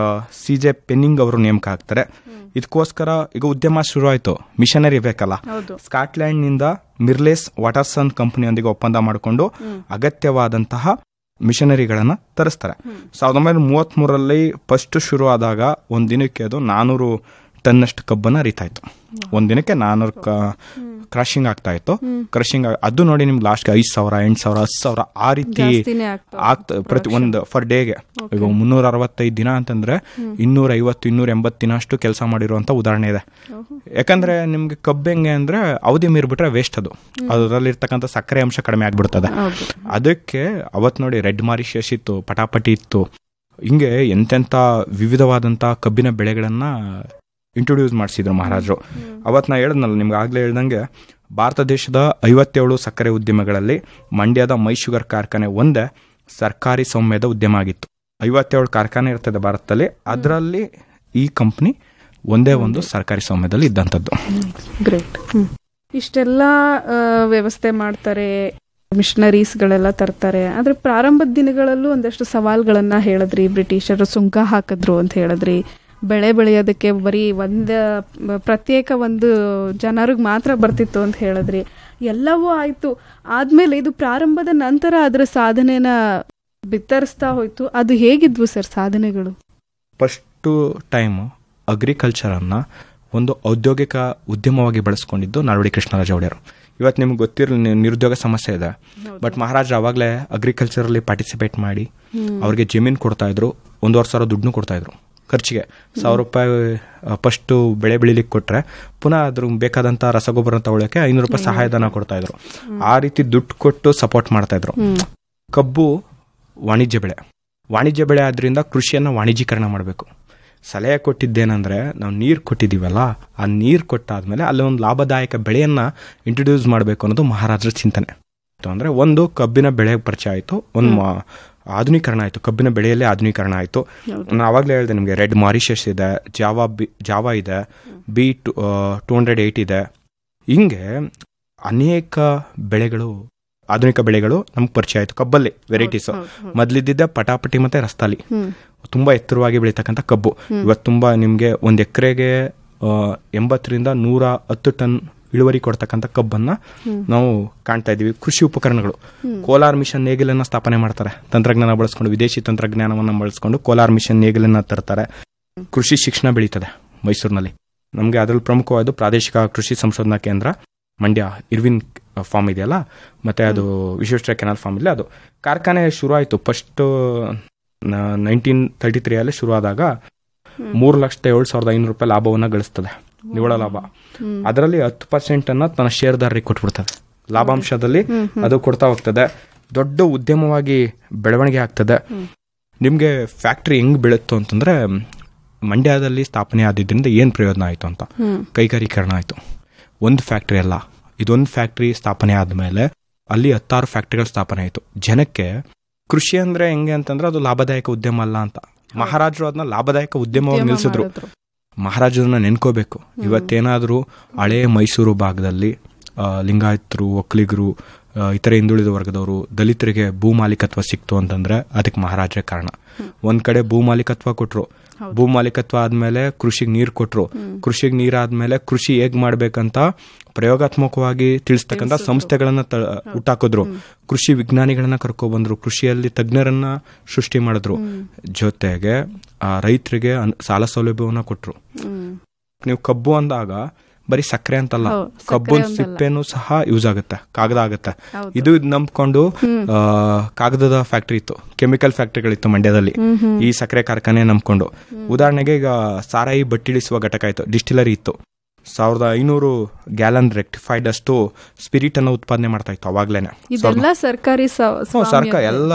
B: ಸಿ ಜೆ ಪೆನ್ನಿಂಗ್ ಅವರು ನೇಮಕ ಆಗ್ತಾರೆ. ಇದಕ್ಕೋಸ್ಕರ ಈಗ ಉದ್ಯಮ ಶುರು ಆಯ್ತು, ಮಿಷನರಿ ಬೇಕಲ್ಲ. ಸ್ಕಾಟ್ಲ್ಯಾಂಡ್ ನಿಂದ ಮಿರ್ಲೇಸ್ ವಾಟರ್ಸನ್ ಕಂಪನಿಯೊಂದಿಗೆ ಒಪ್ಪಂದ ಮಾಡಿಕೊಂಡು ಅಗತ್ಯವಾದಂತಹ ಮಿಷನರಿಗಳನ್ನ ತರಿಸ್ತಾರೆ. ಸಾವಿರದ ಒಂಬೈನೂರ ಮೂವತ್ತ್ ಮೂರರಲ್ಲಿ ಫಸ್ಟ್ ಶುರು ಆದಾಗ ಒಂದ್ ದಿನಕ್ಕೆ ಅದು ನಾನೂರು ಟನ್ನಷ್ಟು ಕಬ್ಬನ್ನ ಅರಿತಾಯ್ತು. ಒಂದ್ ದಿನಕ್ಕೆ ನಾನೂರು ಕ್ರಶಿಂಗ್ ಆಗ್ತಾ ಇತ್ತು. ಕ್ರಶಿಂಗ್ ಅದು ನೋಡಿ ನಿಮ್ಗೆ ಲಾಸ್ಟ್ ಐದ್ ಸಾವಿರ ಎಂಟು ಸಾವಿರ ಹತ್ತು ಸಾವಿರ ಆ ರೀತಿ ಆಗ್ತಾ ಪ್ರತಿ ಒಂದು ಫರ್ ಡೇಗೆ. ಈಗ ಮುನ್ನೂರ ಅರವತ್ತೈದು ದಿನ ಅಂತಂದ್ರೆ ಇನ್ನೂರ ಐವತ್ತು ಇನ್ನೂರ ಎಂಬತ್ತು ದಿನ ಅಷ್ಟು ಕೆಲಸ ಮಾಡಿರುವಂತ ಉದಾಹರಣೆ ಇದೆ. ಯಾಕಂದ್ರೆ ನಿಮ್ಗೆ ಕಬ್ಬು ಹೆಂಗೆ ಅಂದ್ರೆ ಅವಧಿ ಮೀರ್ಬಿಟ್ರೆ ವೇಸ್ಟ್, ಅದು ಅದರಲ್ಲಿರ್ತಕ್ಕಂಥ ಸಕ್ಕರೆ ಅಂಶ ಕಡಿಮೆ ಆಗ್ಬಿಡ್ತದೆ. ಅದಕ್ಕೆ ಅವತ್ ನೋಡಿ ರೆಡ್ ಮಾರಿಷಸ್ ಇತ್ತು, ಪಟಾಪಟಿ ಇತ್ತು, ಹಿಂಗೆ ಎಂತೆಂತ ವಿವಿಧವಾದಂತ ಕಬ್ಬಿನ ಬೆಳೆಗಳನ್ನ ಇಂಟ್ರೊಡ್ಯೂಸ್ ಮಾಡಿಸಿದ್ರು ಮಹಾರಾಜರು. ಅವತ್ ನಾ ಹೇಳಿದ್ನಲ್ಲ ನಿಮ್ಗೆ ಆಗ್ಲೇ ಹೇಳ್ದಂಗೆ, ಭಾರತ ದೇಶದ ಐವತ್ತೇಳು ಸಕ್ಕರೆ ಉದ್ಯಮಗಳಲ್ಲಿ ಮಂಡ್ಯದ ಮೈ ಶುಗರ್ ಕಾರ್ಖಾನೆ ಒಂದೇ ಸರ್ಕಾರಿ ಸ್ವಾಮ್ಯದ ಉದ್ಯಮ ಆಗಿತ್ತು. ಐವತ್ತೇಳು ಕಾರ್ಖಾನೆ ಇರ್ತದೆ ಭಾರತದಲ್ಲಿ, ಅದರಲ್ಲಿ ಈ ಕಂಪ್ನಿ ಒಂದೇ ಒಂದು ಸರ್ಕಾರಿ ಸ್ವಾಮ್ಯದಲ್ಲಿ ಇದ್ದಂಥದ್ದು.
A: ಗ್ರೇಟ್. ಇಷ್ಟೆಲ್ಲ ವ್ಯವಸ್ಥೆ ಮಾಡ್ತಾರೆ, ಮಿಷನರೀಸ್ಗಳೆಲ್ಲ ತರ್ತಾರೆ. ಆದ್ರೆ ಪ್ರಾರಂಭದ ದಿನಗಳಲ್ಲೂ ಒಂದಷ್ಟು ಸವಾಲ್ಗಳನ್ನ ಹೇಳಿದ್ರಿ. ಬ್ರಿಟಿಷರು ಸುಂಕ ಹಾಕಿದ್ರು ಅಂತ ಹೇಳಿದ್ರಿ. ಬೆಳೆ ಬೆಳೆಯೋದಕ್ಕೆ ಬರೀ ಒಂದು ಪ್ರತ್ಯೇಕ ಒಂದು ಜನರಿಗೆ ಮಾತ್ರ ಬರ್ತಿತ್ತು ಅಂತ ಹೇಳಿದ್ರಿ. ಎಲ್ಲವೂ ಆಯ್ತು. ಆದ್ಮೇಲೆ ಇದು ಪ್ರಾರಂಭದ ನಂತರ ಅದರ ಸಾಧನೆನ ಬಿತ್ತರಿಸ್ತಾ ಹೋಯ್ತು. ಅದು ಹೇಗಿದ್ವು ಸರ್ ಸಾಧನೆಗಳು?
B: ಫಸ್ಟ್ ಟೈಮ್ ಅಗ್ರಿಕಲ್ಚರ್ ಅನ್ನ ಒಂದು ಔದ್ಯೋಗಿಕ ಉದ್ಯಮವಾಗಿ ಬಳಸ್ಕೊಂಡಿದ್ದು ನಾಲ್ವಡಿ ಕೃಷ್ಣರಾಜ ಒಡೆಯರು. ಇವತ್ತು ನಿಮ್ಗೆ ಗೊತ್ತಿರಲಿ ನಿರುದ್ಯೋಗ ಸಮಸ್ಯೆ ಇದೆ, ಬಟ್ ಮಹಾರಾಜರು ಅವಾಗಲೇ ಅಗ್ರಿಕಲ್ಚರ್ ಅಲ್ಲಿ ಪಾರ್ಟಿಸಿಪೇಟ್ ಮಾಡಿ ಅವ್ರಿಗೆ ಜಮೀನು ಕೊಡ್ತಾ ಇದ್ರು, ಒಂದೂವರೆ ಸಾವಿರ ದುಡ್ಡು ಕೊಡ್ತಾ ಇದ್ರು ಖರ್ಚಿಗೆ. ಸಾವಿರ ರೂಪಾಯಿ ಫಸ್ಟ್ ಬೆಳೆ ಬೆಳಿಲಿಕ್ಕೆ ಕೊಟ್ರೆ ಪುನಃ ಅದ್ರ ಬೇಕಾದಂತ ರಸಗೊಬ್ಬರ ತಗೊಳ್ಳಕ್ಕೆ ಐನೂರು ರೂಪಾಯಿ ಸಹಾಯಧನ ಕೊಡ್ತಾ ಇದ್ರು. ಆ ರೀತಿ ದುಡ್ಡು ಕೊಟ್ಟು ಸಪೋರ್ಟ್ ಮಾಡ್ತಾ ಇದ್ರು. ಕಬ್ಬು ವಾಣಿಜ್ಯ ಬೆಳೆ, ವಾಣಿಜ್ಯ ಬೆಳೆ ಆದ್ರಿಂದ ಕೃಷಿಯನ್ನ ವಾಣಿಜ್ಯೀಕರಣ ಮಾಡಬೇಕು. ಸಲಹೆ ಕೊಟ್ಟಿದ್ದೇನೆಂದ್ರೆ, ನಾವು ನೀರು ಕೊಟ್ಟಿದ್ದೀವಲ್ಲ, ಆ ನೀರು ಕೊಟ್ಟಾದ್ಮೇಲೆ ಅಲ್ಲಿ ಒಂದು ಲಾಭದಾಯಕ ಬೆಳೆಯನ್ನ ಇಂಟ್ರೊಡ್ಯೂಸ್ ಮಾಡಬೇಕು ಅನ್ನೋದು ಮಹಾರಾಜರ ಚಿಂತನೆ. ಅಂದ್ರೆ ಒಂದು ಕಬ್ಬಿನ ಬೆಳೆ ಪರಿಚಯ ಆಯ್ತು, ಒಂದು ಆಧುನೀಕರಣ ಆಯ್ತು, ಕಬ್ಬಿನ ಬೆಳೆಯಲ್ಲೇ ಆಧುನೀಕರಣ ಆಯ್ತು. ನಾನು ಆವಾಗಲೇ ಹೇಳಿದೆ ನಿಮಗೆ, ರೆಡ್ ಮಾರಿಷಸ್ ಇದೆ, ಜಾವಾ ಬಿ ಜಾವಾ ಇದೆ, B to two hundred eight ಇದೆ. ಹಿಂಗೆ ಅನೇಕ ಬೆಳೆಗಳು, ಆಧುನಿಕ ಬೆಳೆಗಳು ನಮ್ಗೆ ಪರಿಚಯ ಆಯ್ತು. ಕಬ್ಬಲ್ಲಿ ವೆರೈಟೀಸ್ ಮೊದಲಿದ್ದ ಪಟಾಪಟಿ ಮತ್ತೆ ರಸ್ತಾಲಿ, ತುಂಬಾ ಎತ್ತರವಾಗಿ ಬೆಳೀತಕ್ಕಂಥ ಕಬ್ಬು. ಇವತ್ತು ತುಂಬಾ ನಿಮ್ಗೆ ಒಂದ್ ಎಕರೆಗೆ ಎಂಬತ್ತರಿಂದ ನೂರ ಹತ್ತು ಟನ್ ಇಳುವರಿ ಕೊಡ್ತಕ್ಕಂಥ ಕಬ್ಬನ್ನ ನಾವು ಕಾಣ್ತಾ ಇದೀವಿ. ಕೃಷಿ ಉಪಕರಣಗಳು, ಕೋಲಾರ್ ಮಿಷನ್ ನೇಗಿಲನ್ನ ಸ್ಥಾಪನೆ ಮಾಡ್ತಾರೆ. ತಂತ್ರಜ್ಞಾನ ಬಳಸ್ಕೊಂಡು, ವಿದೇಶಿ ತಂತ್ರಜ್ಞಾನವನ್ನ ಬಳಸ್ಕೊಂಡು ಕೋಲಾರ್ ಮಿಷನ್ ನೇಗಿಲನ್ನ ತರ್ತಾರೆ. ಕೃಷಿ ಶಿಕ್ಷಣ ಬೆಳೀತದೆ ಮೈಸೂರಿನಲ್ಲಿ. ನಮಗೆ ಅದರಲ್ಲಿ ಪ್ರಮುಖವಾದ ಪ್ರಾದೇಶಿಕ ಕೃಷಿ ಸಂಶೋಧನಾ ಕೇಂದ್ರ ಮಂಡ್ಯ ಇರ್ವಿನ್ ಫಾರ್ಮ್ ಇದೆಯಲ್ಲ, ಮತ್ತೆ ಅದು ವಿಶ್ವೇಶ್ವರ ಕೆನಾಲ್ ಫಾರ್ಮ್ ಇಲ್ಲ, ಅದು ಕಾರ್ಖಾನೆ ಶುರು ಆಯಿತು. ಫಸ್ಟ್ ನೈನ್ಟೀನ್ ತರ್ಟಿ ತ್ರೀ ಅಲ್ಲಿ ಶುರು ಆದಾಗ ಮೂರು ಲಕ್ಷದ ಏಳು ಸಾವಿರದ ಐನೂರು ರೂಪಾಯಿ ಲಾಭವನ್ನ ಗಳಿಸ್ತದೆ, ನಿವ್ವಳ ಲಾಭ. ಅದರಲ್ಲಿ ಹತ್ತು ಪರ್ಸೆಂಟ್ ಅನ್ನ ತನ್ನ ಶೇರ್ದಾರರಿಗೆ ಕೊಟ್ಬಿಡ್ತದೆ. ಲಾಭಾಂಶದಲ್ಲಿ ಅದು ಕೊಡ್ತಾ ಹೋಗ್ತದೆ. ದೊಡ್ಡ ಉದ್ಯಮವಾಗಿ ಬೆಳವಣಿಗೆ ಆಗ್ತದೆ. ನಿಮ್ಗೆ ಫ್ಯಾಕ್ಟ್ರಿ ಹೆಂಗ್ ಬೆಳೀತು ಅಂತಂದ್ರೆ, ಮಂಡ್ಯದಲ್ಲಿ ಸ್ಥಾಪನೆ ಆದಿದ್ದರಿಂದ ಏನ್ ಪ್ರಯೋಜನ ಆಯ್ತು ಅಂತ, ಕೈಗಾರೀಕರಣ ಆಯ್ತು. ಒಂದು ಫ್ಯಾಕ್ಟ್ರಿ ಅಲ್ಲ, ಇದೊಂದು ಫ್ಯಾಕ್ಟ್ರಿ ಸ್ಥಾಪನೆ ಆದ್ಮೇಲೆ ಅಲ್ಲಿ ಹತ್ತಾರು ಫ್ಯಾಕ್ಟ್ರಿಗಳು ಸ್ಥಾಪನೆ ಆಯ್ತು. ಜನಕ್ಕೆ ಕೃಷಿ ಅಂದ್ರೆ ಹೆಂಗೆ ಅಂತಂದ್ರೆ ಅದು ಲಾಭದಾಯಕ ಉದ್ಯಮ ಅಲ್ಲ ಅಂತ ಮಹಾರಾಜರು ಅದನ್ನ ಲಾಭದಾಯಕ ಉದ್ಯಮವಾಗಿ ನಿಲ್ಸಿದ್ರು. ಮಹಾರಾಜರನ್ನ ನೆನ್ಕೋಬೇಕು. ಇವತ್ತೇನಾದ್ರೂ ಹಳೆ ಮೈಸೂರು ಭಾಗದಲ್ಲಿ ಲಿಂಗಾಯತರು, ಒಕ್ಕಲಿಗರು, ಇತರೆ ಹಿಂದುಳಿದ ವರ್ಗದವರು, ದಲಿತರಿಗೆ ಭೂ ಮಾಲೀಕತ್ವ ಸಿಕ್ತು ಅಂತಂದ್ರೆ ಅದಕ್ಕೆ ಮಹಾರಾಜರೇ ಕಾರಣ. ಒಂದ್ ಕಡೆ ಭೂ ಮಾಲೀಕತ್ವ ಕೊಟ್ರು, ಭೂ ಮಾಲೀಕತ್ವ ಆದ್ಮೇಲೆ ಕೃಷಿಗೆ ನೀರ್ ಕೊಟ್ರು, ಕೃಷಿಗೆ ನೀರಾದ್ಮೇಲೆ ಕೃಷಿ ಹೇಗ್ ಮಾಡ್ಬೇಕಂತ ಪ್ರಯೋಗಾತ್ಮಕವಾಗಿ ತಿಳಿಸ್ತಕ್ಕಂಥ ಸಂಸ್ಥೆಗಳನ್ನ ಹುಟ್ಟಾಕಿದ್ರು, ಕೃಷಿ ವಿಜ್ಞಾನಿಗಳನ್ನ ಕರ್ಕೊಬಂದ್ರು, ಕೃಷಿಯಲ್ಲಿ ತಜ್ಞರನ್ನ ಸೃಷ್ಟಿ ಮಾಡಿದ್ರು, ಜೊತೆಗೆ ರೈತರಿಗೆ ಸಾಲ ಸೌಲಭ್ಯವನ್ನ ಕೊಟ್ರು. ನೀವು ಕಬ್ಬು ಅಂದಾಗ ಬರೀ ಸಕ್ಕರೆ ಅಂತಲ್ಲ, ಕಬ್ಬು ಸಿಪ್ಪೆನೂ ಸಹ ಯೂಸ್ ಆಗುತ್ತೆ, ಕಾಗದ ಆಗುತ್ತೆ. ಇದು ನಂಬ್ಕೊಂಡು ಕಾಗದದ ಫ್ಯಾಕ್ಟ್ರಿ ಇತ್ತು, ಕೆಮಿಕಲ್ ಫ್ಯಾಕ್ಟ್ರಿಗಳಿತ್ತು ಮಂಡ್ಯದಲ್ಲಿ, ಈ ಸಕ್ಕರೆ ಕಾರ್ಖಾನೆ ನಂಬ್ಕೊಂಡು. ಉದಾಹರಣೆಗೆ ಈಗ ಸಾರಾಯಿ ಬಟ್ಟಿಳಿಸುವ ಘಟಕ ಇತ್ತು, ಡಿಸ್ಟಿಲರಿ ಇತ್ತು. ಸಾವಿರದ ಐನೂರು ಗ್ಯಾಲನ್ ರೆಕ್ಟಿಫೈಡ್ ಅಷ್ಟು ಸ್ಪಿರಿಟ್ ಅನ್ನು ಉತ್ಪಾದನೆ ಮಾಡ್ತಾ ಇತ್ತು ಅವಾಗ್ಲೇನೆ.
A: ಸರ್ಕಾರಿ
B: ಸರ್ಕಾರ ಎಲ್ಲ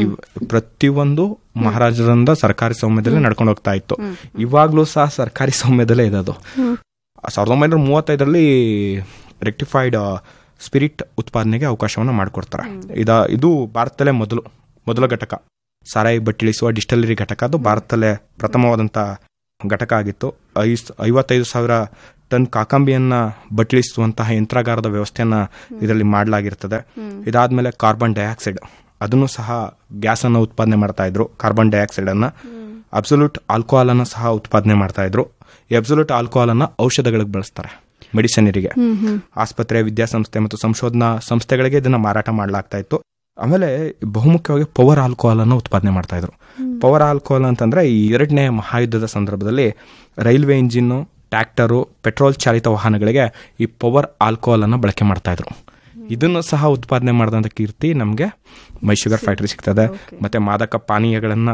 B: ಪ್ರತಿಯೊಂದು ಮಹಾರಾಜರಿಂದ ಸರ್ಕಾರಿ ಸ್ವಾಮ್ಯದಲ್ಲೇ ನಡ್ಕೊಂಡು ಹೋಗ್ತಾ ಇತ್ತು. ಇವಾಗ್ಲೂ ಸಹ ಸರ್ಕಾರಿ ಸ್ವಾಮ್ಯದಲ್ಲೇ ಇದೆ ಅದು. ಸಾವಿರದ ಒಂಬೈನೂರ ಮೂವತ್ತೈದರಲ್ಲಿ ರೆಕ್ಟಿಫೈಡ್ ಸ್ಪಿರಿಟ್ ಉತ್ಪಾದನೆಗೆ ಅವಕಾಶವನ್ನು ಮಾಡಿಕೊಡ್ತಾರೆ. ಇದ ಇದು ಭಾರತದಲ್ಲೇ ಮೊದಲು ಮೊದಲ ಘಟಕ, ಸಾರಾಯಿ ಬಟ್ಟಿಳಿಸುವ ಡಿಸ್ಟಿಲರಿ ಘಟಕ. ಅದು ಭಾರತದಲ್ಲೇ ಪ್ರಥಮವಾದಂಥ ಘಟಕ ಆಗಿತ್ತು. ಐ ಐವತ್ತೈದು ಸಾವಿರ ಟನ್ ಕಾಕಂಬಿಯನ್ನ ಬಟ್ಟಿಳಿಸುವಂತಹ ಯಂತ್ರಾಗಾರದ ವ್ಯವಸ್ಥೆಯನ್ನ ಇದರಲ್ಲಿ ಮಾಡಲಾಗಿರ್ತದೆ. ಇದಾದ್ಮೇಲೆ ಕಾರ್ಬನ್ ಡೈಆಕ್ಸೈಡ್, ಅದನ್ನು ಸಹ ಗ್ಯಾಸ್ ಅನ್ನು ಉತ್ಪಾದನೆ ಮಾಡ್ತಾ ಇದ್ರು. ಕಾರ್ಬನ್ ಡೈಆಕ್ಸೈಡ್ ಅನ್ನ, ಅಬ್ಸಲ್ಯೂಟ್ ಆಲ್ಕೋಹಾಲ್ ಅನ್ನ ಸಹ ಉತ್ಪಾದನೆ ಮಾಡ್ತಾ ಇದ್ರು. ಅಬ್ಸಲ್ಯೂಟ್ ಆಲ್ಕೋಹಾಲ್ ಅನ್ನ ಔಷಧಗಳಿಗೆ ಬಳಸ್ತಾರೆ, ಮೆಡಿಸಿನರಿಗೆ. ಆಸ್ಪತ್ರೆ, ವಿದ್ಯಾಸಂಸ್ಥೆ ಮತ್ತು ಸಂಶೋಧನಾ ಸಂಸ್ಥೆಗಳಿಗೆ ಇದನ್ನ ಮಾರಾಟ ಮಾಡಲಾಗ್ತಾ ಇತ್ತು. ಆಮೇಲೆ ಬಹುಮುಖ್ಯವಾಗಿ ಪವರ್ ಆಲ್ಕೋಹಾಲ್ ಅನ್ನು ಉತ್ಪಾದನೆ ಮಾಡ್ತಾ ಇದ್ರು. ಪವರ್ ಆಲ್ಕೋಹಾಲ್ ಅಂತಂದ್ರೆ ಈ ಎರಡನೇ ಮಹಾಯುದ್ಧದ ಸಂದರ್ಭದಲ್ಲಿ ರೈಲ್ವೆ ಇಂಜಿನ್, ಟ್ರ್ಯಾಕ್ಟರು, ಪೆಟ್ರೋಲ್ ಚಾಲಿತ ವಾಹನಗಳಿಗೆ ಈ ಪವರ್ ಆಲ್ಕೋಹಾಲ್ ಅನ್ನ ಬಳಕೆ ಮಾಡ್ತಾ ಇದ್ರು. ಇದನ್ನು ಸಹ ಉತ್ಪಾದನೆ ಮಾಡಿದಂಥ ಕೀರ್ತಿ ನಮಗೆ ಮೈ ಶುಗರ್ ಫ್ಯಾಕ್ಟರಿ ಸಿಗ್ತದೆ. ಮತ್ತೆ ಮಾದಕ ಪಾನೀಯಗಳನ್ನ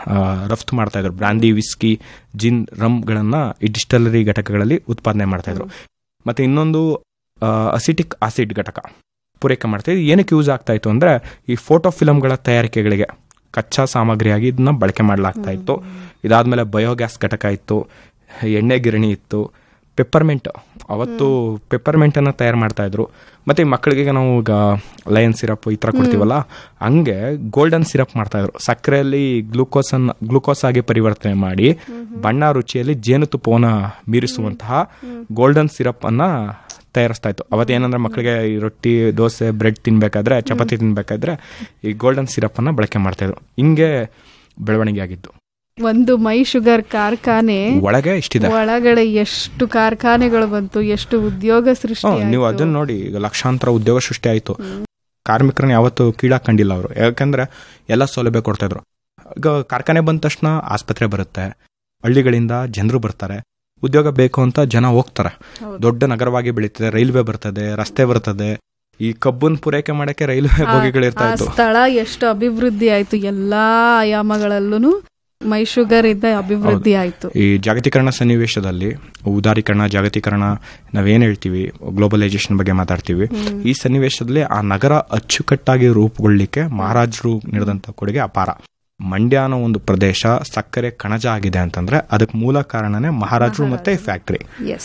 B: ರಫ್ತು ಮಾಡ್ತಾ ಇದ್ರು, ಬ್ರಾಂದಿ, ವಿಸ್ಕಿ, ಜಿನ್, ರಮ್ಗಳನ್ನ ಈ ಡಿಸ್ಟಿಲರಿ ಘಟಕಗಳಲ್ಲಿ ಉತ್ಪಾದನೆ ಮಾಡ್ತಾ ಇದ್ರು. ಮತ್ತೆ ಇನ್ನೊಂದು ಅಸಿಟಿಕ್ ಆಸಿಡ್ ಘಟಕ ಪೂರೈಕೆ ಮಾಡ್ತಾ ಇದ್ರು. ಏನಕ್ಕೆ ಯೂಸ್ ಆಗ್ತಾ ಇತ್ತು ಅಂದ್ರೆ ಈ ಫೋಟೋ ಫಿಲಂಗಳ ತಯಾರಿಕೆಗಳಿಗೆ ಕಚ್ಚಾ ಸಾಮಗ್ರಿಯಾಗಿ ಇದನ್ನ ಬಳಕೆ ಮಾಡಲಾಗ್ತಾ ಇತ್ತು. ಇದಾದ್ಮೇಲೆ ಬಯೋಗ್ಯಾಸ್ ಘಟಕ ಇತ್ತು, ಎಣ್ಣೆ ಗಿರಣಿ ಇತ್ತು, ಪೆಪ್ಪರ್ಮೆಂಟ್, ಅವತ್ತು ಪೆಪ್ಪರ್ಮೆಂಟ್ ಅನ್ನ ತಯಾರು ಮಾಡ್ತಾ ಇದ್ರು. ಮತ್ತೆ ಮಕ್ಕಳಿಗೆ ನಾವು ಈಗ ಲಯನ್ ಸಿರಪ್ ಈ ತರ ಕೊಡ್ತೀವಲ್ಲ, ಹಂಗೆ ಗೋಲ್ಡನ್ ಸಿರಪ್ ಮಾಡ್ತಾ ಇದ್ರು. ಸಕ್ಕರೆಯಲ್ಲಿ ಗ್ಲೂಕೋಸ್ ಅನ್ನ ಗ್ಲೂಕೋಸ್ ಆಗಿ ಪರಿವರ್ತನೆ ಮಾಡಿ ಬಣ್ಣ ರುಚಿಯಲ್ಲಿ ಜೇನುತುಪ್ಪವನ್ನ ಮೀರಿಸುವಂತಹ ಗೋಲ್ಡನ್ ಸಿರಪ್ ಅನ್ನ ತಯಾರಿಸ್ತಾ ಇತ್ತು. ಅವತ್ತೇನಂದ್ರೆ ಮಕ್ಕಳಿಗೆ ಈ ರೊಟ್ಟಿ, ದೋಸೆ, ಬ್ರೆಡ್ ತಿನ್ಬೇಕಾದ್ರೆ, ಚಪಾತಿ ತಿನ್ಬೇಕಾದ್ರೆ ಈ ಗೋಲ್ಡನ್ ಸಿರಪ್ ಅನ್ನ ಬಳಕೆ ಮಾಡ್ತಾ ಇದ್ರು. ಹಿಂಗೆ ಬೆಳವಣಿಗೆ ಆಗಿದ್ದು.
A: ಒಂದು ಮೈ ಶುಗರ್ ಕಾರ್ಖಾನೆ
B: ಒಳಗೆ ಇಷ್ಟಿದೆ,
A: ಒಳಗಡೆ ಎಷ್ಟು ಕಾರ್ಖಾನೆಗಳು ಬಂತು, ಎಷ್ಟು ಉದ್ಯೋಗ ಸೃಷ್ಟಿ.
B: ನೀವು ಅದನ್ನ ನೋಡಿ, ಈಗ ಲಕ್ಷಾಂತರ ಉದ್ಯೋಗ ಸೃಷ್ಟಿ ಆಯ್ತು. ಕಾರ್ಮಿಕರನ್ನ ಯಾವತ್ತು ಕೀಳಾಕೊಂಡಿಲ್ಲ ಅವರು, ಯಾಕಂದ್ರೆ ಎಲ್ಲ ಸೌಲಭ್ಯ ಕೊಡ್ತಾ ಇದ್ರು. ಈಗ ಕಾರ್ಖಾನೆ ಬಂದ ತಕ್ಷಣ ಆಸ್ಪತ್ರೆ ಬರುತ್ತೆ, ಹಳ್ಳಿಗಳಿಂದ ಜನರು ಬರ್ತಾರೆ, ಉದ್ಯೋಗ ಬೇಕು ಅಂತ ಜನ ಹೋಗ್ತಾರೆ. ದೊಡ್ಡ ನಗರವಾಗಿ ಬೆಳೀತದೆ, ರೈಲ್ವೆ ಬರ್ತದೆ, ರಸ್ತೆ ಬರ್ತದೆ. ಈ ಕಬ್ಬನ್ ಪೂರೈಕೆ ಮಾಡಕ್ಕೆ ರೈಲ್ವೆ ಬೋಗಿಗಳಿರ್ತಾ ಇತ್ತು.
A: ಸ್ಥಳ ಎಷ್ಟು ಅಭಿವೃದ್ಧಿ ಆಯ್ತು, ಎಲ್ಲಾ ಆಯಾಮಗಳಲ್ಲೂ ಮೈ ಶುಗರ್ ಇಂದ ಅಭಿವೃದ್ಧಿ ಆಯ್ತು.
B: ಈ ಜಾಗತೀಕರಣ ಸನ್ನಿವೇಶದಲ್ಲಿ, ಉದಾರೀಕರಣ, ಜಾಗತೀಕರಣ ನಾವೇನ್ ಹೇಳ್ತೀವಿ, ಗ್ಲೋಬಲೈಸೇಷನ್ ಬಗ್ಗೆ ಮಾತಾಡ್ತೀವಿ. ಈ ಸನ್ನಿವೇಶದಲ್ಲಿ ಆ ನಗರ ಅಚ್ಚುಕಟ್ಟಾಗಿ ರೂಪುಗೊಳ್ಳಲಿಕ್ಕೆ ಮಹಾರಾಜರು ನೀಡಿದಂತ ಕೊಡುಗೆ ಅಪಾರ. ಮಂಡ್ಯ ಅನ್ನೋ ಒಂದು ಪ್ರದೇಶ ಸಕ್ಕರೆ ಕಣಜ ಆಗಿದೆ ಅಂತಂದ್ರೆ ಅದಕ್ಕೆ ಮೂಲ ಕಾರಣನೇ ಮಹಾರಾಜರು ಮತ್ತೆ ಫ್ಯಾಕ್ಟರಿ.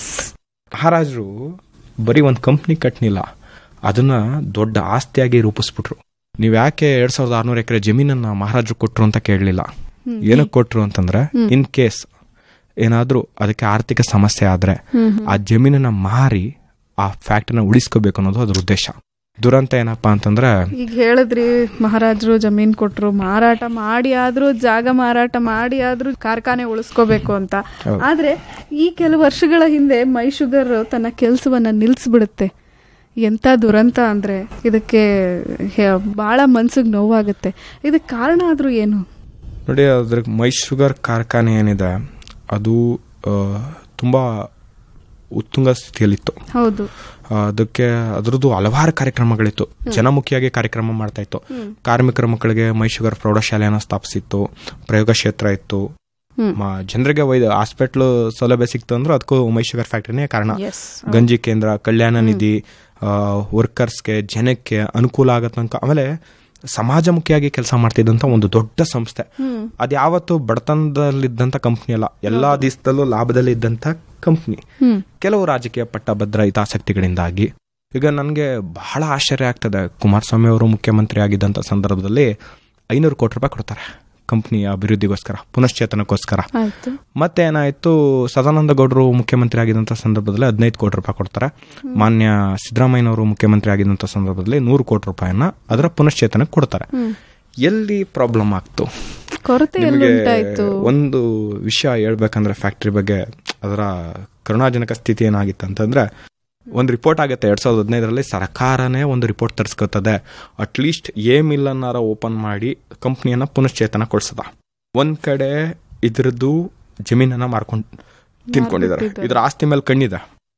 B: ಮಹಾರಾಜರು ಬರೀ ಒಂದ್ ಕಂಪ್ನಿ ಕಟ್ನಿಲ್ಲ, ಅದನ್ನ ದೊಡ್ಡ ಆಸ್ತಿಯಾಗಿ ರೂಪಿಸ್ಬಿಟ್ರು. ನೀವ್ ಯಾಕೆ ಎರಡ್ ಸಾವಿರದ ಆರ್ನೂರು ಎಕರೆ ಜಮೀನನ್ನ ಮಹಾರಾಜರು ಕೊಟ್ರು ಅಂತ ಕೇಳಲಿಲ್ಲ. ಏನಕ್ಕೆ ಕೊಟ್ರು ಅಂತಂದ್ರೆ, ಇನ್ ಕೇಸ್ ಏನಾದ್ರೂ ಅದಕ್ಕೆ ಆರ್ಥಿಕ ಸಮಸ್ಯೆ ಆದ್ರೆ ಆ ಜಮೀನನ್ನ ಮಾರಿ ಆ ಫ್ಯಾಕ್ಟರಿನ ಉಳಿಸ್ಕೋಬೇಕು ಅನ್ನೋದು ಅದ್ರ ಉದ್ದೇಶ. ದುರಂತ ಏನಪ್ಪಾ ಅಂತಂದ್ರೆ,
A: ಈಗ ಹೇಳಿದ್ರಿ ಮಹಾರಾಜರು ಜಮೀನ್ ಕೊಟ್ರು, ಮಾರಾಟ ಮಾಡಿ ಆದ್ರೂ, ಜಾಗ ಮಾರಾಟ ಮಾಡಿ ಆದ್ರೂ ಕಾರ್ಖಾನೆ ಉಳಿಸ್ಕೋಬೇಕು ಅಂತ. ಆದ್ರೆ ಈ ಕೆಲವು ವರ್ಷಗಳ ಹಿಂದೆ ಮೈ ಶುಗರ್ ತನ್ನ ಕೆಲಸವನ್ನ ನಿಲ್ಸ್ಬಿಡುತ್ತೆ. ಎಂತ ದುರಂತ ಅಂದ್ರೆ ಇದಕ್ಕೆ ಬಹಳ ಮನ್ಸಿಗೆ ನೋವಾಗುತ್ತೆ. ಇದಕ್ಕೆ ಕಾರಣ ಆದ್ರೂ ಏನು
B: ನೋಡಿ, ಅದ್ರ ಮೈ ಶುಗರ್ ಕಾರ್ಖಾನೆ ಏನಿದೆ ಅದು ತುಂಬಾ ಉತ್ತುಂಗ ಸ್ಥಿತಿಯಲ್ಲಿತ್ತು.
A: ಹೌದು.
B: ಅದಕ್ಕೆ ಅದ್ರದ್ದು ಹಲವಾರು ಕಾರ್ಯಕ್ರಮಗಳಿತ್ತು, ಜನಮುಖಿಯಾಗಿ ಕಾರ್ಯಕ್ರಮ ಮಾಡ್ತಾ ಇತ್ತು. ಕಾರ್ಮಿಕರ ಮಕ್ಕಳಿಗೆ ಮೈ ಶುಗರ್ ಪ್ರೌಢಶಾಲೆಯನ್ನು ಸ್ಥಾಪಿಸಿತ್ತು, ಪ್ರಯೋಗ ಕ್ಷೇತ್ರ ಇತ್ತು, ಜನರಿಗೆ ವೈದ್ಯ ಹಾಸ್ಪಿಟ್ಲ್ ಸೌಲಭ್ಯ ಸಿಕ್ತು ಅಂದ್ರೆ ಅದಕ್ಕೂ ಮೈ ಶುಗರ್ ಫ್ಯಾಕ್ಟ್ರಿನೇ ಕಾರಣ. ಗಂಜಿ ಕೇಂದ್ರ, ಕಲ್ಯಾಣ ನಿಧಿ, ವರ್ಕರ್ಸ್ಗೆ ಜನಕ್ಕೆ ಅನುಕೂಲ ಆಗೋ ತನಕ. ಆಮೇಲೆ ಸಮಾಜಮುಖಿಯಾಗಿ ಕೆಲಸ ಮಾಡ್ತಿದ್ದಂತ ಒಂದು ದೊಡ್ಡ ಸಂಸ್ಥೆ. ಅದ್ಯಾವತ್ತು ಬಡತನದಲ್ಲಿದ್ದಂತ ಕಂಪ್ನಿ ಅಲ್ಲ, ಎಲ್ಲಾ ದಿವಸದಲ್ಲೂ ಲಾಭದಲ್ಲಿ ಇದ್ದಂತ ಕಂಪ್ನಿ. ಕೆಲವು ರಾಜಕೀಯ ಪಟ್ಟಭದ್ರ ಹಿತಾಸಕ್ತಿಗಳಿಂದಾಗಿ ಈಗ ನನಗೆ ಬಹಳ ಆಶ್ಚರ್ಯ ಆಗ್ತದೆ. ಕುಮಾರಸ್ವಾಮಿ ಅವರು ಮುಖ್ಯಮಂತ್ರಿ ಆಗಿದ್ದಂತ ಸಂದರ್ಭದಲ್ಲಿ ಐನೂರು ಕೋಟಿ ರೂಪಾಯಿ ಕೊಡ್ತಾರೆ ಕಂಪ್ನಿಯ ಅಭಿವೃದ್ಧಿಗೋಸ್ಕರ, ಪುನಶ್ಚೇತನಕ್ಕೋಸ್ಕರ. ಮತ್ತೆ ಏನಾಯ್ತು, ಸದಾನಂದ ಗೌಡರು ಮುಖ್ಯಮಂತ್ರಿ ಆಗಿದ್ದಂಥ ಸಂದರ್ಭದಲ್ಲಿ ಹದಿನೈದು ಕೋಟಿ ರೂಪಾಯಿ ಕೊಡ್ತಾರೆ. ಮಾನ್ಯ ಸಿದ್ದರಾಮಯ್ಯನವರು ಮುಖ್ಯಮಂತ್ರಿ ಆಗಿದ್ದಂಥ ಸಂದರ್ಭದಲ್ಲಿ ನೂರು ಕೋಟಿ ರೂಪಾಯಿನ ಅದರ ಪುನಶ್ಚೇತನಕ್ಕೆ ಕೊಡ್ತಾರೆ. ಎಲ್ಲಿ ಪ್ರಾಬ್ಲಮ್ ಆಗ್ತು? ಒಂದು ವಿಷಯ ಹೇಳ್ಬೇಕಂದ್ರೆ ಫ್ಯಾಕ್ಟ್ರಿ ಬಗ್ಗೆ ಅದರ ಕರುಣಾಜನಕ ಸ್ಥಿತಿ ಏನಾಗಿತ್ತು ಅಂತಂದ್ರೆ, ಒಂದು ರಿಪೋರ್ಟ್ ಆಗುತ್ತೆ ಎರಡ್ ಸಾವಿರದ ಹದಿನೈದರಲ್ಲಿ, ಸರ್ಕಾರನೇ ಒಂದು report ತರಿಸ್ಕೊತದೆ at least A mill ಅನ್ನಾರ open ಮಾಡಿ ಕಂಪ್ನಿಯನ್ನ ಪುನಶ್ಚೇತನ ಕೊಡ್ಸದ. ಒಂದ್ ಕಡೆ ಇದ್ರದ್ದು ಜಮೀನನ್ನ ಮಾರ್ಕೊಂಡು ತಿನ್ಕೊಂಡಿದ್ದಾರೆ, ಇದ್ರ ಆಸ್ತಿ ಮೇಲೆ ಕಣ್ಣಿದೆ.